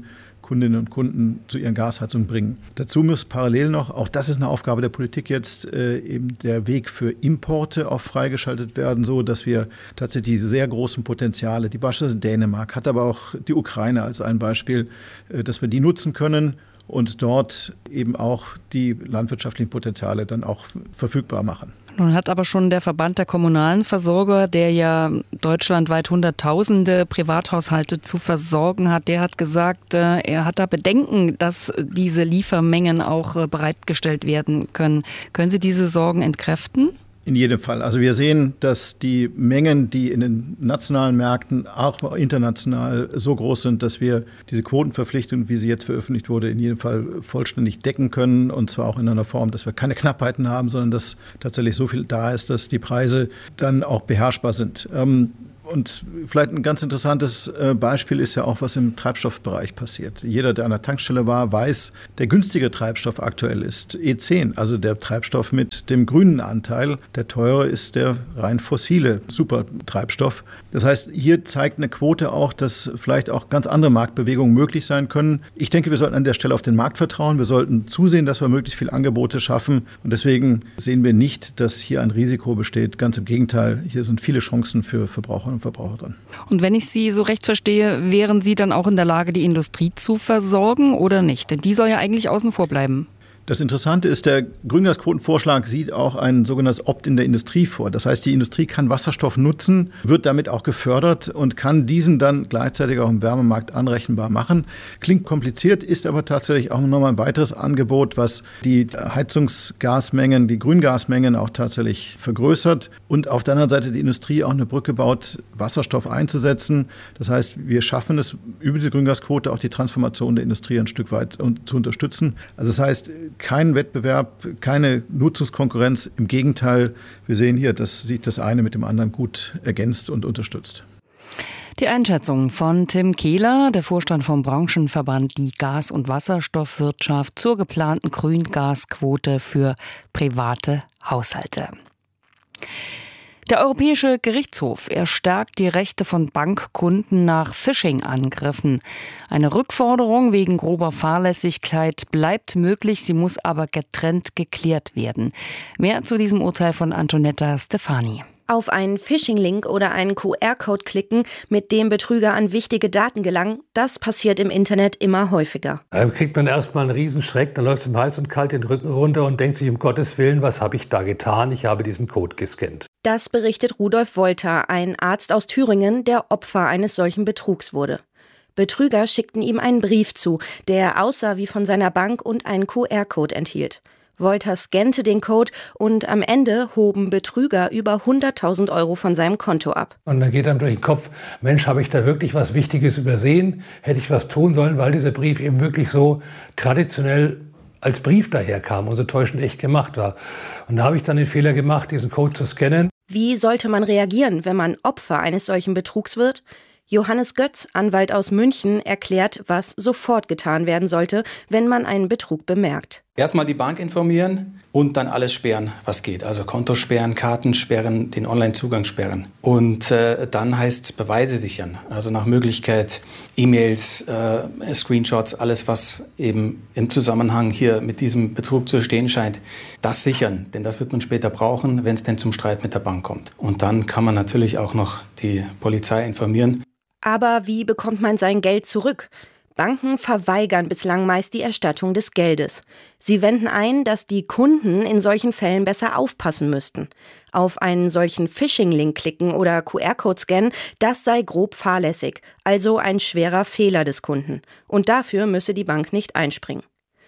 Kundinnen und Kunden zu ihren Gasheizungen bringen. Dazu muss parallel noch, auch das ist eine Aufgabe der Politik jetzt, äh, eben der Weg für Importe auch freigeschaltet werden, so dass wir tatsächlich diese sehr großen Potenziale, die beispielsweise Dänemark hat, aber auch die Ukraine als ein Beispiel, äh, dass wir die nutzen können und dort eben auch die landwirtschaftlichen Potenziale dann auch verfügbar machen. Nun hat aber schon der Verband der kommunalen Versorger, der ja deutschlandweit Hunderttausende Privathaushalte zu versorgen hat, der hat gesagt, er hat da Bedenken, dass diese Liefermengen auch bereitgestellt werden können. Können Sie diese Sorgen entkräften? In jedem Fall. Also wir sehen, dass die Mengen, die in den nationalen Märkten, auch international so groß sind, dass wir diese Quotenverpflichtung, wie sie jetzt veröffentlicht wurde, in jedem Fall vollständig decken können. Und zwar auch in einer Form, dass wir keine Knappheiten haben, sondern dass tatsächlich so viel da ist, dass die Preise dann auch beherrschbar sind. Ähm, Und vielleicht ein ganz interessantes Beispiel ist ja auch, was im Treibstoffbereich passiert. Jeder, der an der Tankstelle war, weiß, der günstige Treibstoff aktuell ist E zehn, also der Treibstoff mit dem grünen Anteil. Der teure ist der rein fossile Supertreibstoff. Das heißt, hier zeigt eine Quote auch, dass vielleicht auch ganz andere Marktbewegungen möglich sein können. Ich denke, wir sollten an der Stelle auf den Markt vertrauen. Wir sollten zusehen, dass wir möglichst viele Angebote schaffen. Und deswegen sehen wir nicht, dass hier ein Risiko besteht. Ganz im Gegenteil, hier sind viele Chancen für Verbraucher und Verbraucher drin. Und wenn ich Sie so recht verstehe, wären Sie dann auch in der Lage, die Industrie zu versorgen oder nicht? Denn die soll ja eigentlich außen vor bleiben. Das Interessante ist, der Grüngasquotenvorschlag sieht auch ein sogenanntes Opt-in der Industrie vor. Das heißt, die Industrie kann Wasserstoff nutzen, wird damit auch gefördert und kann diesen dann gleichzeitig auch im Wärmemarkt anrechenbar machen. Klingt kompliziert, ist aber tatsächlich auch nochmal ein weiteres Angebot, was die Heizungsgasmengen, die Grüngasmengen auch tatsächlich vergrößert und auf der anderen Seite die Industrie auch eine Brücke baut, Wasserstoff einzusetzen. Das heißt, wir schaffen es über die Grüngasquote auch die Transformation der Industrie ein Stück weit zu unterstützen. Also das heißt, kein Wettbewerb, keine Nutzungskonkurrenz. Im Gegenteil, wir sehen hier, dass sich das eine mit dem anderen gut ergänzt und unterstützt. Die Einschätzung von Tim Kehler, der Vorstand vom Branchenverband Die Gas- und Wasserstoffwirtschaft, zur geplanten Grüngasquote für private Haushalte. Der Europäische Gerichtshof erstärkt die Rechte von Bankkunden nach Phishing-Angriffen. Eine Rückforderung wegen grober Fahrlässigkeit bleibt möglich, sie muss aber getrennt geklärt werden. Mehr zu diesem Urteil von Antonetta Stefani. Auf einen Phishing-Link oder einen Q R-Code klicken, mit dem Betrüger an wichtige Daten gelangen, das passiert im Internet immer häufiger. Da kriegt man erstmal einen Riesenschreck, dann läuft es im Hals und kalt den Rücken runter und denkt sich, um Gottes Willen, was habe ich da getan? Ich habe diesen Code gescannt. Das berichtet Rudolf Wolter, ein Arzt aus Thüringen, der Opfer eines solchen Betrugs wurde. Betrüger schickten ihm einen Brief zu, der aussah wie von seiner Bank und einen Q R-Code enthielt. Wolter scannte den Code und am Ende hoben Betrüger über hunderttausend Euro von seinem Konto ab. Und dann geht einem durch den Kopf, Mensch, habe ich da wirklich was Wichtiges übersehen? Hätte ich was tun sollen, weil dieser Brief eben wirklich so traditionell als Brief daherkam und so täuschend echt gemacht war. Und da habe ich dann den Fehler gemacht, diesen Code zu scannen. Wie sollte man reagieren, wenn man Opfer eines solchen Betrugs wird? Johannes Götz, Anwalt aus München, erklärt, was sofort getan werden sollte, wenn man einen Betrug bemerkt. Erstmal die Bank informieren und dann alles sperren, was geht. Also Konto sperren, Karten sperren, den Online-Zugang sperren. Und äh, dann heißt es Beweise sichern. Also nach Möglichkeit E-Mails, äh, Screenshots, alles, was eben im Zusammenhang hier mit diesem Betrug zu stehen scheint, das sichern. Denn das wird man später brauchen, wenn es denn zum Streit mit der Bank kommt. Und dann kann man natürlich auch noch die Polizei informieren. Aber wie bekommt man sein Geld zurück? Banken verweigern bislang meist die Erstattung des Geldes. Sie wenden ein, dass die Kunden in solchen Fällen besser aufpassen müssten. Auf einen solchen Phishing-Link klicken oder Q R-Code scannen, das sei grob fahrlässig, also ein schwerer Fehler des Kunden. Und dafür müsse die Bank nicht einspringen.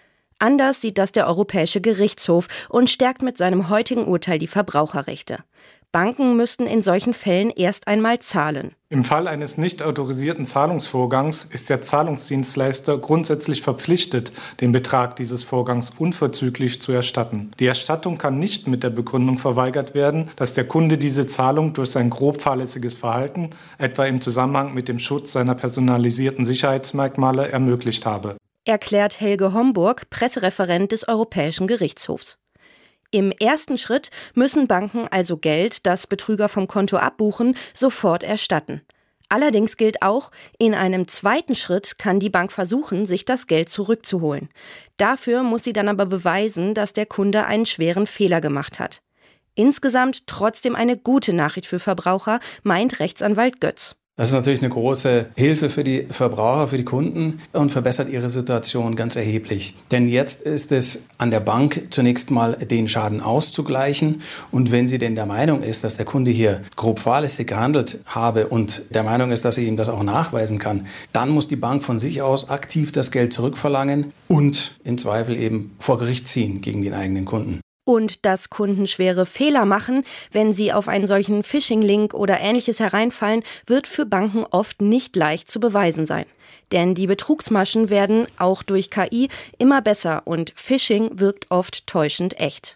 Anders sieht das der Europäische Gerichtshof und stärkt mit seinem heutigen Urteil die Verbraucherrechte. Banken müssten in solchen Fällen erst einmal zahlen. Im Fall eines nicht autorisierten Zahlungsvorgangs ist der Zahlungsdienstleister grundsätzlich verpflichtet, den Betrag dieses Vorgangs unverzüglich zu erstatten. Die Erstattung kann nicht mit der Begründung verweigert werden, dass der Kunde diese Zahlung durch sein grob fahrlässiges Verhalten, etwa im Zusammenhang mit dem Schutz seiner personalisierten Sicherheitsmerkmale, ermöglicht habe. Erklärt Helge Homburg, Pressereferent des Europäischen Gerichtshofs. Im ersten Schritt müssen Banken also Geld, das Betrüger vom Konto abbuchen, sofort erstatten. Allerdings gilt auch, in einem zweiten Schritt kann die Bank versuchen, sich das Geld zurückzuholen. Dafür muss sie dann aber beweisen, dass der Kunde einen schweren Fehler gemacht hat. Insgesamt trotzdem eine gute Nachricht für Verbraucher, meint Rechtsanwalt Götz. Das ist natürlich eine große Hilfe für die Verbraucher, für die Kunden und verbessert ihre Situation ganz erheblich. Denn jetzt ist es an der Bank zunächst mal, den Schaden auszugleichen. Und wenn sie denn der Meinung ist, dass der Kunde hier grob fahrlässig gehandelt habe und der Meinung ist, dass sie ihm das auch nachweisen kann, dann muss die Bank von sich aus aktiv das Geld zurückverlangen und im Zweifel eben vor Gericht ziehen gegen den eigenen Kunden. Und dass Kunden schwere Fehler machen, wenn sie auf einen solchen Phishing-Link oder Ähnliches hereinfallen, wird für Banken oft nicht leicht zu beweisen sein. Denn die Betrugsmaschen werden auch durch K I immer besser und Phishing wirkt oft täuschend echt.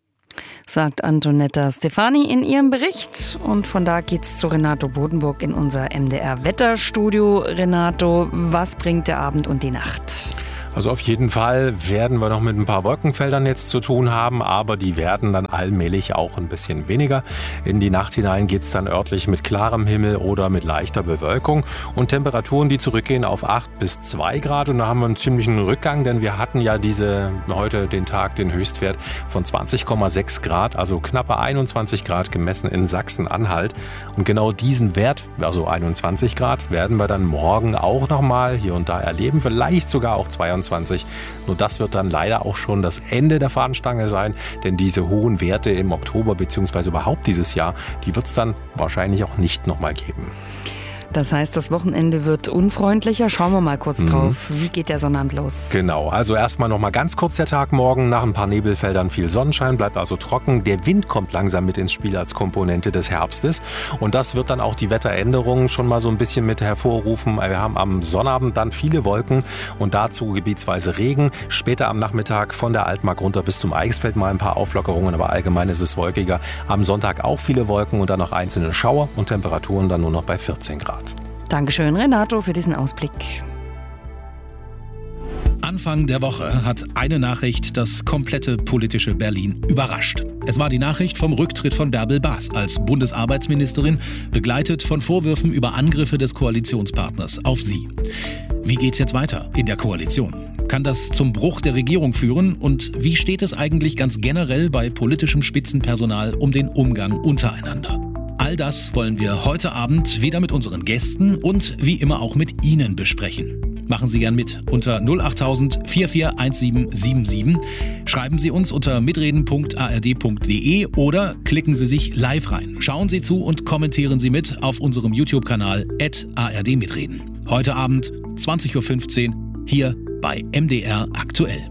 Sagt Antonetta Stefani in ihrem Bericht. Und von da geht's zu Renato Bodenburg in unser M D R-Wetterstudio. Renato, was bringt der Abend und die Nacht? Also auf jeden Fall werden wir noch mit ein paar Wolkenfeldern jetzt zu tun haben, aber die werden dann allmählich auch ein bisschen weniger. In die Nacht hinein geht es dann örtlich mit klarem Himmel oder mit leichter Bewölkung und Temperaturen, die zurückgehen auf acht bis zwei Grad. Und da haben wir einen ziemlichen Rückgang, denn wir hatten ja diese heute den Tag den Höchstwert von zwanzig Komma sechs Grad, also knappe einundzwanzig Grad gemessen in Sachsen-Anhalt. Und genau diesen Wert, also einundzwanzig Grad, werden wir dann morgen auch nochmal hier und da erleben, vielleicht sogar auch zweiundzwanzig. Nur das wird dann leider auch schon das Ende der Fahnenstange sein, denn diese hohen Werte im Oktober bzw. überhaupt dieses Jahr, die wird es dann wahrscheinlich auch nicht nochmal geben. Das heißt, das Wochenende wird unfreundlicher. Schauen wir mal kurz mhm. drauf. Wie geht der Sonnabend los? Genau, also erstmal noch mal ganz kurz der Tag morgen. Nach ein paar Nebelfeldern viel Sonnenschein, bleibt also trocken. Der Wind kommt langsam mit ins Spiel als Komponente des Herbstes. Und das wird dann auch die Wetteränderungen schon mal so ein bisschen mit hervorrufen. Wir haben am Sonnabend dann viele Wolken und dazu gebietsweise Regen. Später am Nachmittag von der Altmark runter bis zum Eichsfeld mal ein paar Auflockerungen, aber allgemein ist es wolkiger. Am Sonntag auch viele Wolken und dann noch einzelne Schauer und Temperaturen dann nur noch bei vierzehn Grad. Dankeschön, Renato, für diesen Ausblick. Anfang der Woche hat eine Nachricht das komplette politische Berlin überrascht. Es war die Nachricht vom Rücktritt von Bärbel Baas als Bundesarbeitsministerin, begleitet von Vorwürfen über Angriffe des Koalitionspartners auf sie. Wie geht's jetzt weiter in der Koalition? Kann das zum Bruch der Regierung führen? Und wie steht es eigentlich ganz generell bei politischem Spitzenpersonal um den Umgang untereinander? All das wollen wir heute Abend wieder mit unseren Gästen und wie immer auch mit Ihnen besprechen. Machen Sie gern mit unter null acht tausend vier vier eins sieben sieben sieben. Schreiben Sie uns unter mitreden punkt a r d punkt d e oder klicken Sie sich live rein. Schauen Sie zu und kommentieren Sie mit auf unserem YouTube-Kanal at a r d mitreden. Heute Abend zwanzig Uhr fünfzehn hier bei M D R aktuell.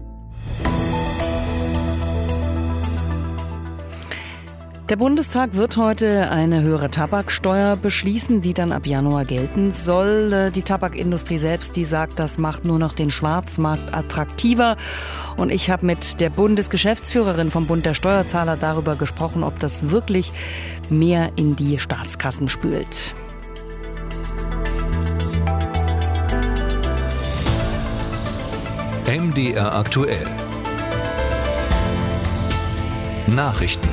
Der Bundestag wird heute eine höhere Tabaksteuer beschließen, die dann ab Januar gelten soll. Die Tabakindustrie selbst, die sagt, das macht nur noch den Schwarzmarkt attraktiver. Und ich habe mit der Bundesgeschäftsführerin vom Bund der Steuerzahler darüber gesprochen, ob das wirklich mehr in die Staatskassen spült. M D R aktuell. Nachrichten.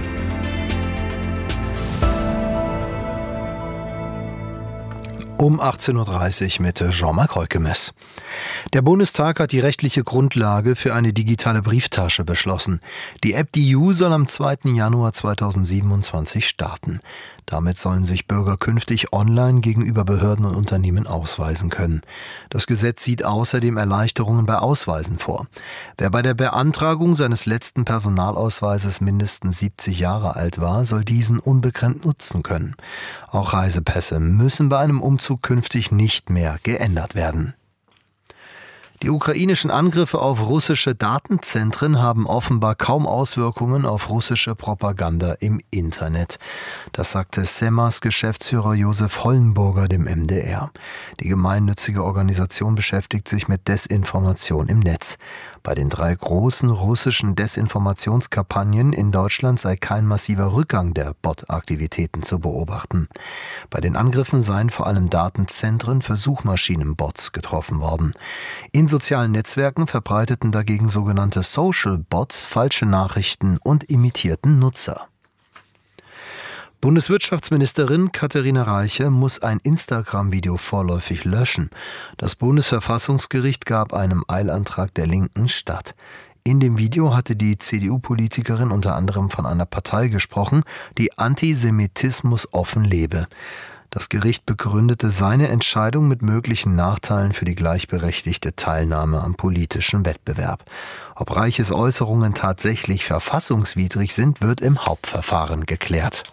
Um achtzehn Uhr dreißig mit Jean-Marc Heukemes. Der Bundestag hat die rechtliche Grundlage für eine digitale Brieftasche beschlossen. Die App D U soll am zweiten Januar zweitausendsiebenundzwanzig starten. Damit sollen sich Bürger künftig online gegenüber Behörden und Unternehmen ausweisen können. Das Gesetz sieht außerdem Erleichterungen bei Ausweisen vor. Wer bei der Beantragung seines letzten Personalausweises mindestens siebzig Jahre alt war, soll diesen unbegrenzt nutzen können. Auch Reisepässe müssen bei einem Umzug künftig nicht mehr geändert werden. Die ukrainischen Angriffe auf russische Datenzentren haben offenbar kaum Auswirkungen auf russische Propaganda im Internet. Das sagte SEMAs Geschäftsführer Josef Hollenburger dem M D R. Die gemeinnützige Organisation beschäftigt sich mit Desinformation im Netz. Bei den drei großen russischen Desinformationskampagnen in Deutschland sei kein massiver Rückgang der Bot-Aktivitäten zu beobachten. Bei den Angriffen seien vor allem Datenzentren für Suchmaschinenbots getroffen worden. In sozialen Netzwerken verbreiteten dagegen sogenannte Social Bots falsche Nachrichten und imitierten Nutzer. Bundeswirtschaftsministerin Katharina Reiche muss ein Instagram-Video vorläufig löschen. Das Bundesverfassungsgericht gab einem Eilantrag der Linken statt. In dem Video hatte die C D U-Politikerin unter anderem von einer Partei gesprochen, die Antisemitismus offen lebe. Das Gericht begründete seine Entscheidung mit möglichen Nachteilen für die gleichberechtigte Teilnahme am politischen Wettbewerb. Ob Reiches Äußerungen tatsächlich verfassungswidrig sind, wird im Hauptverfahren geklärt.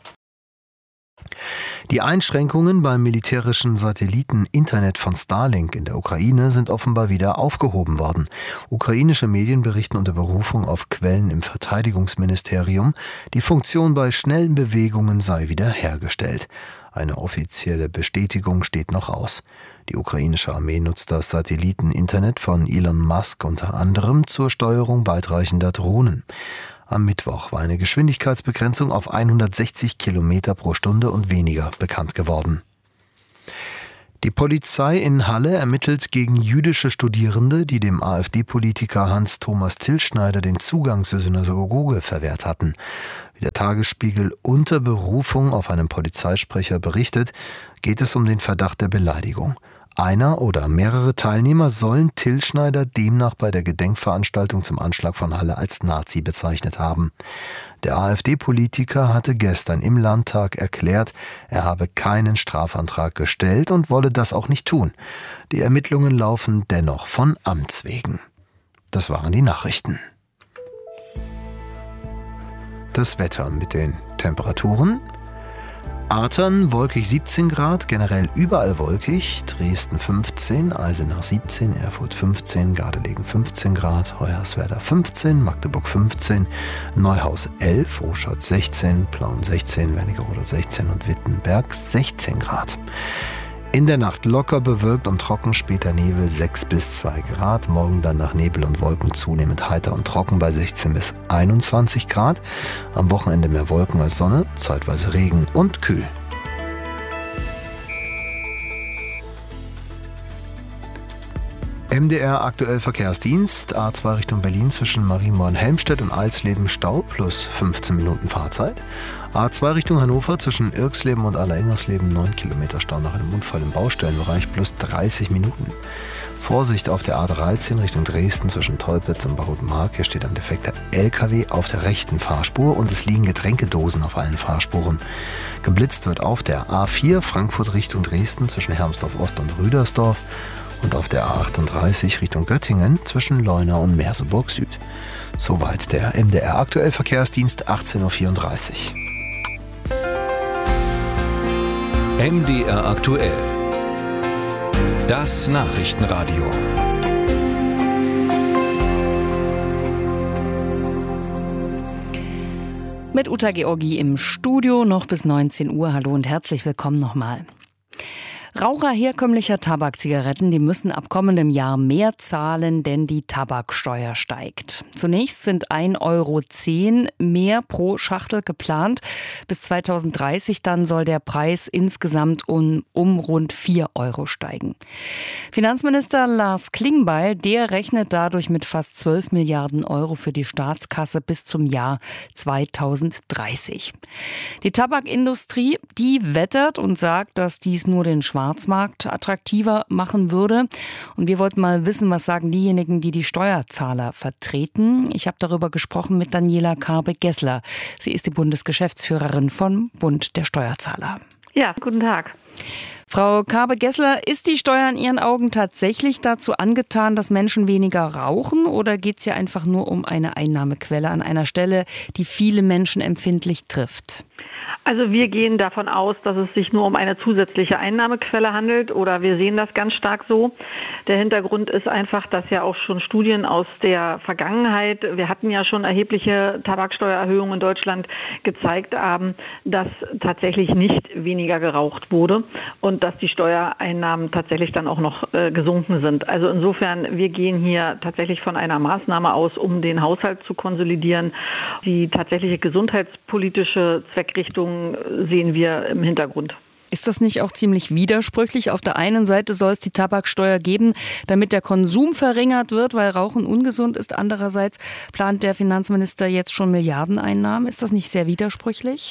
Die Einschränkungen beim militärischen Satelliten-Internet von Starlink in der Ukraine sind offenbar wieder aufgehoben worden. Ukrainische Medien berichten unter Berufung auf Quellen im Verteidigungsministerium, die Funktion bei schnellen Bewegungen sei wieder hergestellt. Eine offizielle Bestätigung steht noch aus. Die ukrainische Armee nutzt das Satelliten-Internet von Elon Musk unter anderem zur Steuerung weitreichender Drohnen. Am Mittwoch war eine Geschwindigkeitsbegrenzung auf hundertsechzig Kilometer pro Stunde und weniger bekannt geworden. Die Polizei in Halle ermittelt gegen jüdische Studierende, die dem AfD-Politiker Hans-Thomas Tilschneider den Zugang zur Synagoge verwehrt hatten. Wie der Tagesspiegel unter Berufung auf einen Polizeisprecher berichtet, geht es um den Verdacht der Beleidigung. Einer oder mehrere Teilnehmer sollen Tilschneider demnach bei der Gedenkveranstaltung zum Anschlag von Halle als Nazi bezeichnet haben. Der AfD-Politiker hatte gestern im Landtag erklärt, er habe keinen Strafantrag gestellt und wolle das auch nicht tun. Die Ermittlungen laufen dennoch von Amts wegen. Das waren die Nachrichten. Das Wetter mit den Temperaturen. Artern wolkig siebzehn Grad, generell überall wolkig, Dresden fünfzehn, Eisenach siebzehn, Erfurt fünfzehn, Gardelegen fünfzehn Grad, Hoyerswerda fünfzehn, Magdeburg fünfzehn, Neuhaus elf, Oschatz sechzehn, Plauen sechzehn, Wernigerode sechzehn und Wittenberg sechzehn Grad. In der Nacht locker bewölkt und trocken, später Nebel sechs bis zwei Grad. Morgen dann nach Nebel und Wolken zunehmend heiter und trocken bei sechzehn bis einundzwanzig Grad. Am Wochenende mehr Wolken als Sonne, zeitweise Regen und kühl. M D R aktuell Verkehrsdienst, A zwei Richtung Berlin zwischen Marienborn-Helmstedt und Alsleben Stau plus fünfzehn Minuten Fahrzeit. A zwei Richtung Hannover zwischen Irxleben und Allerengersleben neun Kilometer Stau nach einem Unfall im Baustellenbereich plus dreißig Minuten. Vorsicht auf der A dreizehn Richtung Dresden zwischen Tolpitz und Barutmark. Hier steht ein defekter L K W auf der rechten Fahrspur und es liegen Getränkedosen auf allen Fahrspuren. Geblitzt wird auf der A vier Frankfurt Richtung Dresden zwischen Hermsdorf Ost und Rüdersdorf und auf der A achtunddreißig Richtung Göttingen zwischen Leuna und Merseburg Süd. Soweit der M D R aktuell Verkehrsdienst, achtzehn Uhr vierunddreißig. M D R aktuell. Das Nachrichtenradio. Mit Uta Georgi im Studio noch bis neunzehn Uhr. Hallo und herzlich willkommen nochmal. Raucher herkömmlicher Tabakzigaretten, die müssen ab kommendem Jahr mehr zahlen, denn die Tabaksteuer steigt. Zunächst sind ein Euro zehn mehr pro Schachtel geplant. Bis zweitausenddreißig dann soll der Preis insgesamt um, um rund vier Euro steigen. Finanzminister Lars Klingbeil, der rechnet dadurch mit fast zwölf Milliarden Euro für die Staatskasse bis zum Jahr zweitausenddreißig. Die Tabakindustrie, die wettert und sagt, dass dies nur den Schwarzmarkt attraktiver machen würde. Und wir wollten mal wissen, was sagen diejenigen, die die Steuerzahler vertreten. Ich habe darüber gesprochen mit Daniela Karbe-Gessler. Sie ist die Bundesgeschäftsführerin von Bund der Steuerzahler. Ja, guten Tag. Frau Karbe-Gessler, ist die Steuer in Ihren Augen tatsächlich dazu angetan, dass Menschen weniger rauchen, oder geht es hier einfach nur um eine Einnahmequelle an einer Stelle, die viele Menschen empfindlich trifft? Also wir gehen davon aus, dass es sich nur um eine zusätzliche Einnahmequelle handelt, oder wir sehen das ganz stark so. Der Hintergrund ist einfach, dass ja auch schon Studien aus der Vergangenheit, wir hatten ja schon erhebliche Tabaksteuererhöhungen in Deutschland, gezeigt haben, dass tatsächlich nicht weniger geraucht wurde und dass die Steuereinnahmen tatsächlich dann auch noch äh, gesunken sind. Also insofern, wir gehen hier tatsächlich von einer Maßnahme aus, um den Haushalt zu konsolidieren. Die tatsächliche gesundheitspolitische Zweckrichtung sehen wir im Hintergrund. Ist das nicht auch ziemlich widersprüchlich? Auf der einen Seite soll es die Tabaksteuer geben, damit der Konsum verringert wird, weil Rauchen ungesund ist. Andererseits plant der Finanzminister jetzt schon Milliardeneinnahmen. Ist das nicht sehr widersprüchlich?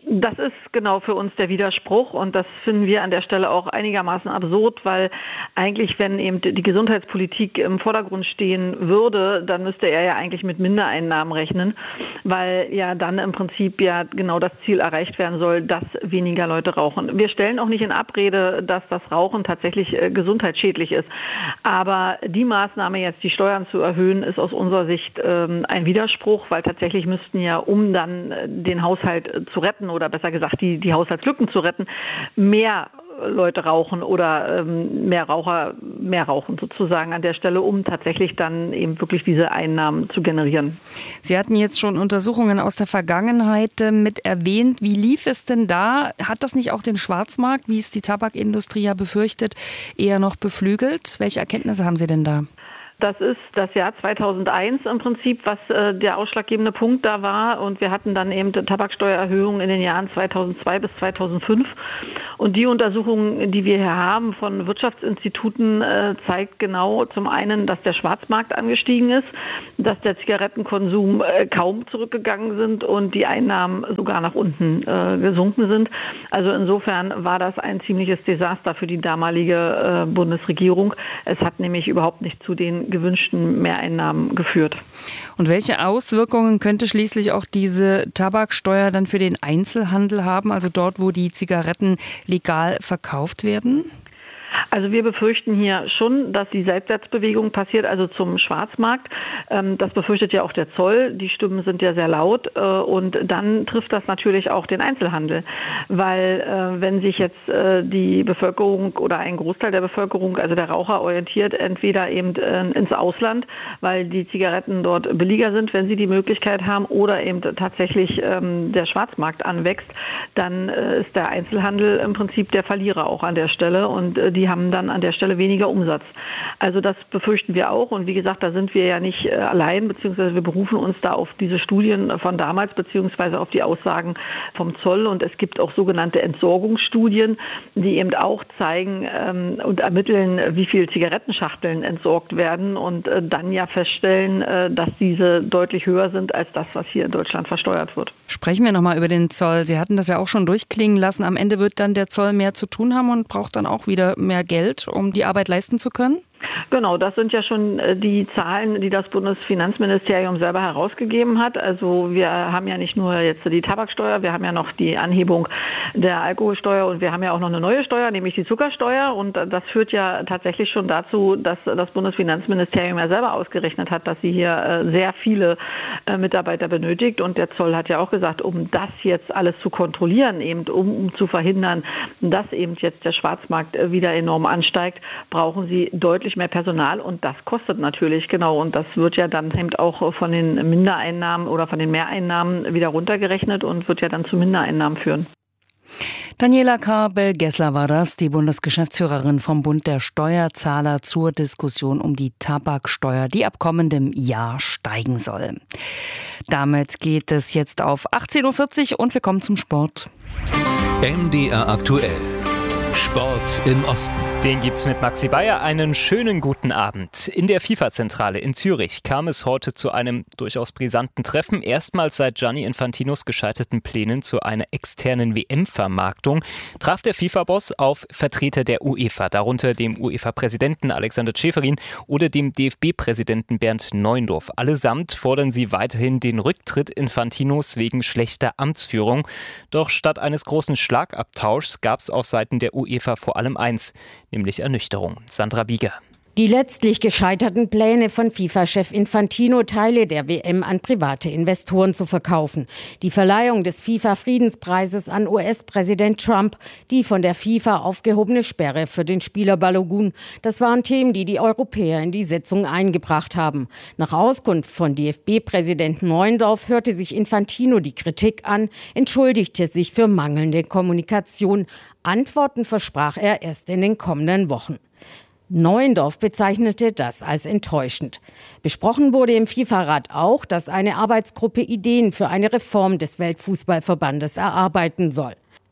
Das ist genau für uns der Widerspruch und das finden wir an der Stelle auch einigermaßen absurd, weil eigentlich, wenn eben die Gesundheitspolitik im Vordergrund stehen würde, dann müsste er ja eigentlich mit Mindereinnahmen rechnen, weil ja dann im Prinzip ja genau das Ziel erreicht werden soll, dass weniger Leute rauchen. Wir stellen auch nicht in Abrede, dass das Rauchen tatsächlich äh, gesundheitsschädlich ist, aber die Maßnahme jetzt, die Steuern zu erhöhen, ist aus unserer Sicht ähm, ein Widerspruch, weil tatsächlich müssten ja, um dann äh, den Haushalt äh, zu retten oder besser gesagt die, die Haushaltslücken zu retten, mehr Leute rauchen oder ähm, mehr Raucher mehr rauchen sozusagen an der Stelle, um tatsächlich dann eben wirklich diese Einnahmen zu generieren. Sie hatten jetzt schon Untersuchungen aus der Vergangenheit äh, mit erwähnt. Wie lief es denn da? Hat das nicht auch den Schwarzmarkt, wie es die Tabakindustrie ja befürchtet, eher noch beflügelt? Welche Erkenntnisse haben Sie denn da? Das ist das Jahr zweitausendeins im Prinzip, was äh, der ausschlaggebende Punkt da war. Und wir hatten dann eben Tabaksteuererhöhungen in den Jahren zweitausendzwei bis zweitausendfünf. Und die Untersuchung, die wir hier haben von Wirtschaftsinstituten, äh, zeigt genau zum einen, dass der Schwarzmarkt angestiegen ist, dass der Zigarettenkonsum äh, kaum zurückgegangen sind und die Einnahmen sogar nach unten äh, gesunken sind. Also insofern war das ein ziemliches Desaster für die damalige äh, Bundesregierung. Es hat nämlich überhaupt nicht zu den gewünschten Mehreinnahmen geführt. Und welche Auswirkungen könnte schließlich auch diese Tabaksteuer dann für den Einzelhandel haben, also dort, wo die Zigaretten legal verkauft werden? Also wir befürchten hier schon, dass die Seitwärtsbewegung passiert, also zum Schwarzmarkt. Das befürchtet ja auch der Zoll. Die Stimmen sind ja sehr laut. Und dann trifft das natürlich auch den Einzelhandel. Weil wenn sich jetzt die Bevölkerung oder ein Großteil der Bevölkerung, also der Raucher, orientiert, entweder eben ins Ausland, weil die Zigaretten dort billiger sind, wenn sie die Möglichkeit haben, oder eben tatsächlich der Schwarzmarkt anwächst, dann ist der Einzelhandel im Prinzip der Verlierer auch an der Stelle. Und die haben dann an der Stelle weniger Umsatz. Also das befürchten wir auch. Und wie gesagt, da sind wir ja nicht allein, beziehungsweise wir berufen uns da auf diese Studien von damals, beziehungsweise auf die Aussagen vom Zoll. Und es gibt auch sogenannte Entsorgungsstudien, die eben auch zeigen ähm, und ermitteln, wie viel Zigarettenschachteln entsorgt werden und äh, dann ja feststellen, äh, dass diese deutlich höher sind als das, was hier in Deutschland versteuert wird. Sprechen wir nochmal über den Zoll. Sie hatten das ja auch schon durchklingen lassen. Am Ende wird dann der Zoll mehr zu tun haben und braucht dann auch wieder mehr Geld, um die Arbeit leisten zu können? Genau, das sind ja schon die Zahlen, die das Bundesfinanzministerium selber herausgegeben hat. Also wir haben ja nicht nur jetzt die Tabaksteuer, wir haben ja noch die Anhebung der Alkoholsteuer und wir haben ja auch noch eine neue Steuer, nämlich die Zuckersteuer. Und das führt ja tatsächlich schon dazu, dass das Bundesfinanzministerium ja selber ausgerechnet hat, dass sie hier sehr viele Mitarbeiter benötigt. Und der Zoll hat ja auch gesagt, um das jetzt alles zu kontrollieren, eben um, um zu verhindern, dass eben jetzt der Schwarzmarkt wieder enorm ansteigt, brauchen sie deutlich mehr Personal und das kostet natürlich, genau. Und das wird ja dann eben auch von den Mindereinnahmen oder von den Mehreinnahmen wieder runtergerechnet und wird ja dann zu Mindereinnahmen führen. Daniela Kabel-Gessler war das, die Bundesgeschäftsführerin vom Bund der Steuerzahler zur Diskussion um die Tabaksteuer, die ab kommendem Jahr steigen soll. Damit geht es jetzt auf achtzehn Uhr vierzig und wir kommen zum Sport. M D R aktuell. Sport im Osten. Den gibt's mit Maxi Bayer. Einen schönen guten Abend. In der FIFA-Zentrale in Zürich kam es heute zu einem durchaus brisanten Treffen. Erstmals seit Gianni Infantinos gescheiterten Plänen zu einer externen W M-Vermarktung traf der FIFA-Boss auf Vertreter der UEFA, darunter dem UEFA-Präsidenten Alexander Ceferin oder dem D F B-Präsidenten Bernd Neuendorf. Allesamt fordern sie weiterhin den Rücktritt Infantinos wegen schlechter Amtsführung. Doch statt eines großen Schlagabtauschs gab es auf Seiten der UEFA vor allem eins, nämlich Ernüchterung. Sandra Bieger. Die letztlich gescheiterten Pläne von FIFA-Chef Infantino, Teile der W M an private Investoren zu verkaufen. Die Verleihung des FIFA-Friedenspreises an U S-Präsident Trump, die von der FIFA aufgehobene Sperre für den Spieler Balogun. Das waren Themen, die die Europäer in die Sitzung eingebracht haben. Nach Auskunft von D F B-Präsident Neuendorf hörte sich Infantino die Kritik an, entschuldigte sich für mangelnde Kommunikation. Antworten versprach er erst in den kommenden Wochen. Neuendorf bezeichnete das als enttäuschend. Besprochen wurde im FIFA-Rat auch, dass eine Arbeitsgruppe Ideen für eine Reform des Weltfußballverbandes erarbeiten soll.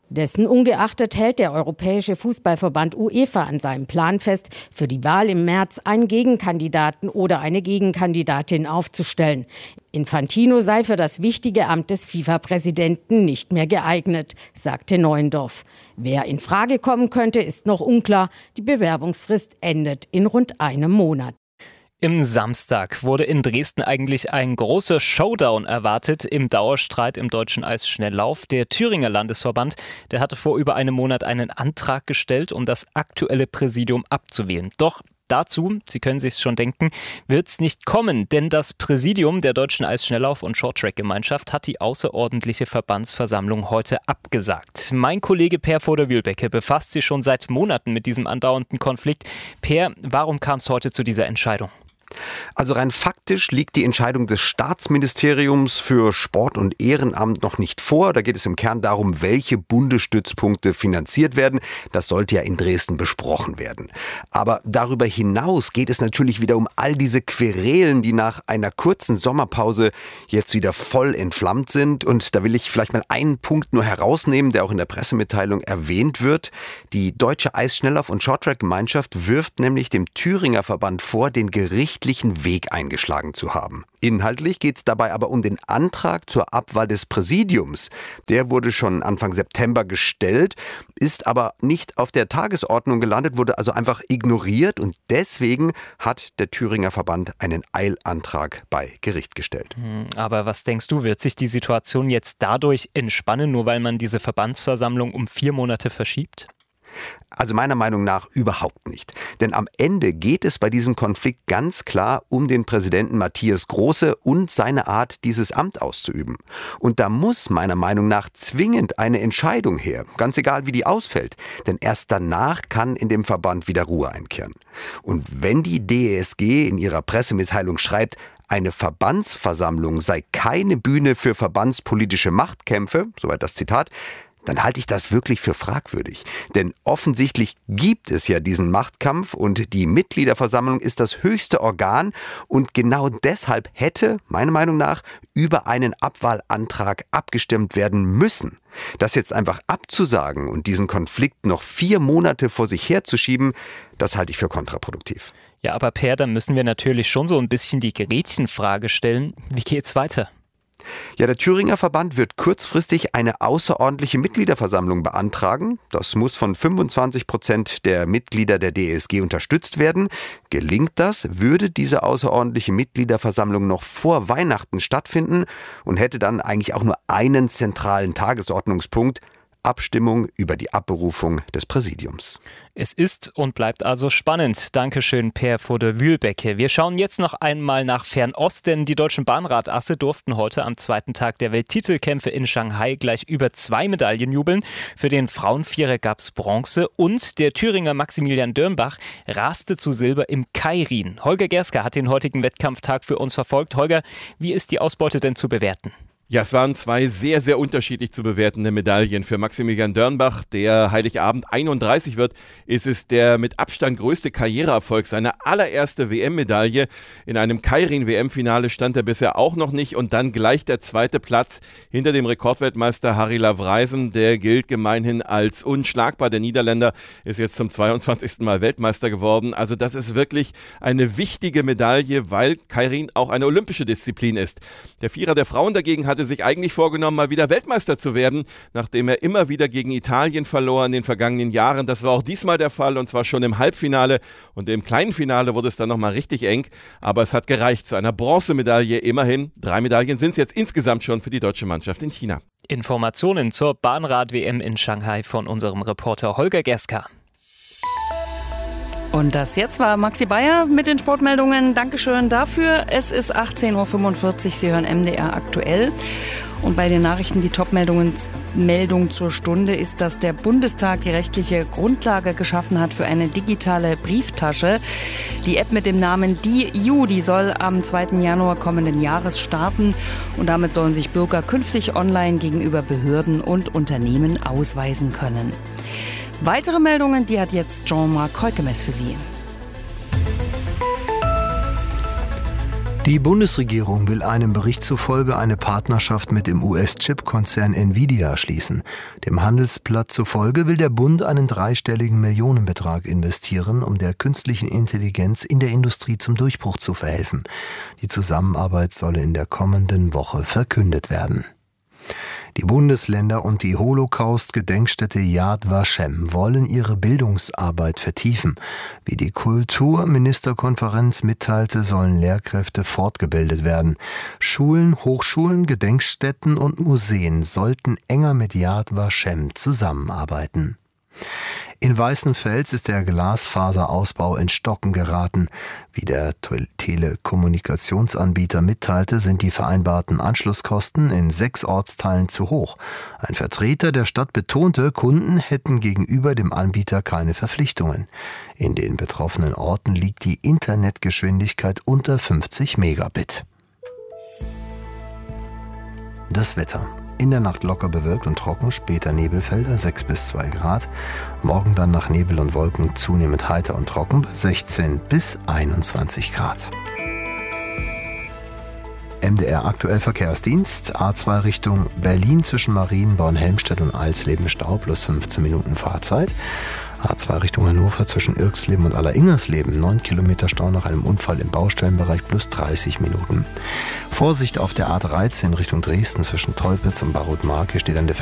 Dessen ungeachtet hält der Europäische Fußballverband UEFA an seinem Plan fest, für die Wahl im März einen Gegenkandidaten oder eine Gegenkandidatin aufzustellen. Infantino sei für das wichtige Amt des FIFA-Präsidenten nicht mehr geeignet, sagte Neuendorf. Wer in Frage kommen könnte, ist noch unklar. Die Bewerbungsfrist endet in rund einem Monat. Im Samstag wurde in Dresden eigentlich ein großer Showdown erwartet im Dauerstreit im deutschen Eisschnelllauf. Der Thüringer Landesverband, der hatte vor über einem Monat einen Antrag gestellt, um das aktuelle Präsidium abzuwählen. Doch dazu, Sie können sich's schon denken, wird's nicht kommen, denn das Präsidium der Deutschen Eisschnelllauf- und Shorttrack-Gemeinschaft hat die außerordentliche Verbandsversammlung heute abgesagt. Mein Kollege Per Voder-Wühlbecke befasst sich schon seit Monaten mit diesem andauernden Konflikt. Per, warum kam es heute zu dieser Entscheidung? Also rein faktisch liegt die Entscheidung des Staatsministeriums für Sport und Ehrenamt noch nicht vor. Da geht es im Kern darum, welche Bundesstützpunkte finanziert werden. Das sollte ja in Dresden besprochen werden. Aber darüber hinaus geht es natürlich wieder um all diese Querelen, die nach einer kurzen Sommerpause jetzt wieder voll entflammt sind. Und da will ich vielleicht mal einen Punkt nur herausnehmen, der auch in der Pressemitteilung erwähnt wird. Die Deutsche Eisschnelllauf- und Shorttrack-Gemeinschaft wirft nämlich dem Thüringer Verband vor, den gerichtlichen Weg eingeschlagen zu haben. Inhaltlich geht es dabei aber um den Antrag zur Abwahl des Präsidiums. Der wurde schon Anfang September gestellt, ist aber nicht auf der Tagesordnung gelandet, wurde also einfach ignoriert und deswegen hat der Thüringer Verband einen Eilantrag bei Gericht gestellt. Aber was denkst du, wird sich die Situation jetzt dadurch entspannen, nur weil man diese Verbandsversammlung um vier Monate verschiebt? Also meiner Meinung nach überhaupt nicht. Denn am Ende geht es bei diesem Konflikt ganz klar um den Präsidenten Matthias Große und seine Art, dieses Amt auszuüben. Und da muss meiner Meinung nach zwingend eine Entscheidung her, ganz egal wie die ausfällt. Denn erst danach kann in dem Verband wieder Ruhe einkehren. Und wenn die D E S G in ihrer Pressemitteilung schreibt, eine Verbandsversammlung sei keine Bühne für verbandspolitische Machtkämpfe, soweit das Zitat, dann halte ich das wirklich für fragwürdig. Denn offensichtlich gibt es ja diesen Machtkampf und die Mitgliederversammlung ist das höchste Organ und genau deshalb hätte, meiner Meinung nach, über einen Abwahlantrag abgestimmt werden müssen. Das jetzt einfach abzusagen und diesen Konflikt noch vier Monate vor sich herzuschieben, das halte ich für kontraproduktiv. Ja, aber Per, dann müssen wir natürlich schon so ein bisschen die Gretchenfrage stellen. Wie geht's weiter? Ja, der Thüringer Verband wird kurzfristig eine außerordentliche Mitgliederversammlung beantragen. Das muss von fünfundzwanzig Prozent der Mitglieder der D E S G unterstützt werden. Gelingt das, würde diese außerordentliche Mitgliederversammlung noch vor Weihnachten stattfinden und hätte dann eigentlich auch nur einen zentralen Tagesordnungspunkt: Abstimmung über die Abberufung des Präsidiums. Es ist und bleibt also spannend. Dankeschön, Per Voder-Wühlbecke. Wir schauen jetzt noch einmal nach Fernost, denn die deutschen Bahnradasse durften heute am zweiten Tag der Welttitelkämpfe in Shanghai gleich über zwei Medaillen jubeln. Für den Frauenvierer gab es Bronze und der Thüringer Maximilian Dörnbach raste zu Silber im Keirin. Holger Gerska hat den heutigen Wettkampftag für uns verfolgt. Holger, wie ist die Ausbeute denn zu bewerten? Ja, es waren zwei sehr, sehr unterschiedlich zu bewertende Medaillen. Für Maximilian Dörnbach, der Heiligabend einunddreißig wird, ist es der mit Abstand größte Karriereerfolg. Seine allererste W M-Medaille. In einem Keirin-W M-Finale stand er bisher auch noch nicht. Und dann gleich der zweite Platz hinter dem Rekordweltmeister Harry Lavreisen. Der gilt gemeinhin als unschlagbar. Der Niederländer ist jetzt zum zweiundzwanzigsten Mal Weltmeister geworden. Also das ist wirklich eine wichtige Medaille, weil Keirin auch eine olympische Disziplin ist. Der Vierer der Frauen dagegen hat hatte sich eigentlich vorgenommen, mal wieder Weltmeister zu werden, nachdem er immer wieder gegen Italien verlor in den vergangenen Jahren. Das war auch diesmal der Fall und zwar schon im Halbfinale und im kleinen Finale wurde es dann nochmal richtig eng, aber es hat gereicht zu einer Bronzemedaille. Immerhin, drei Medaillen sind es jetzt insgesamt schon für die deutsche Mannschaft in China. Informationen zur Bahnrad-W M in Shanghai von unserem Reporter Holger Gerska. Und das jetzt war Maxi Bayer mit den Sportmeldungen. Dankeschön dafür. Es ist achtzehn Uhr fünfundvierzig. Sie hören M D R aktuell. Und bei den Nachrichten die Topmeldungen. Meldung zur Stunde ist, dass der Bundestag die rechtliche Grundlage geschaffen hat für eine digitale Brieftasche. Die App mit dem Namen DIU, die soll am zweiten Januar kommenden Jahres starten. Und damit sollen sich Bürger künftig online gegenüber Behörden und Unternehmen ausweisen können. Weitere Meldungen, die hat jetzt Jean-Marc Kolkemes für Sie. Die Bundesregierung will einem Bericht zufolge eine Partnerschaft mit dem U S-Chip-Konzern Nvidia schließen. Dem Handelsblatt zufolge will der Bund einen dreistelligen Millionenbetrag investieren, um der künstlichen Intelligenz in der Industrie zum Durchbruch zu verhelfen. Die Zusammenarbeit solle in der kommenden Woche verkündet werden. Die Bundesländer und die Holocaust-Gedenkstätte Yad Vashem wollen ihre Bildungsarbeit vertiefen. Wie die Kulturministerkonferenz mitteilte, sollen Lehrkräfte fortgebildet werden. Schulen, Hochschulen, Gedenkstätten und Museen sollten enger mit Yad Vashem zusammenarbeiten. In Weißenfels ist der Glasfaserausbau in Stocken geraten. Wie der Telekommunikationsanbieter mitteilte, sind die vereinbarten Anschlusskosten in sechs Ortsteilen zu hoch. Ein Vertreter der Stadt betonte, Kunden hätten gegenüber dem Anbieter keine Verpflichtungen. In den betroffenen Orten liegt die Internetgeschwindigkeit unter fünfzig Megabit. Das Wetter. In der Nacht locker bewölkt und trocken, später Nebelfelder sechs bis zwei Grad. Morgen dann nach Nebel und Wolken zunehmend heiter und trocken bei sechzehn bis einundzwanzig Grad. M D R aktuell Verkehrsdienst, A zwei Richtung Berlin zwischen Marienborn, Helmstedt und Alsleben Stau plus fünfzehn Minuten Fahrzeit. A zwei Richtung Hannover zwischen Irksleben und Alleringmersleben, neun Kilometer Stau nach einem Unfall im Baustellenbereich plus dreißig Minuten. Vorsicht auf der A dreizehn Richtung Dresden zwischen Teupitz und Barut-Mark, hier steht an der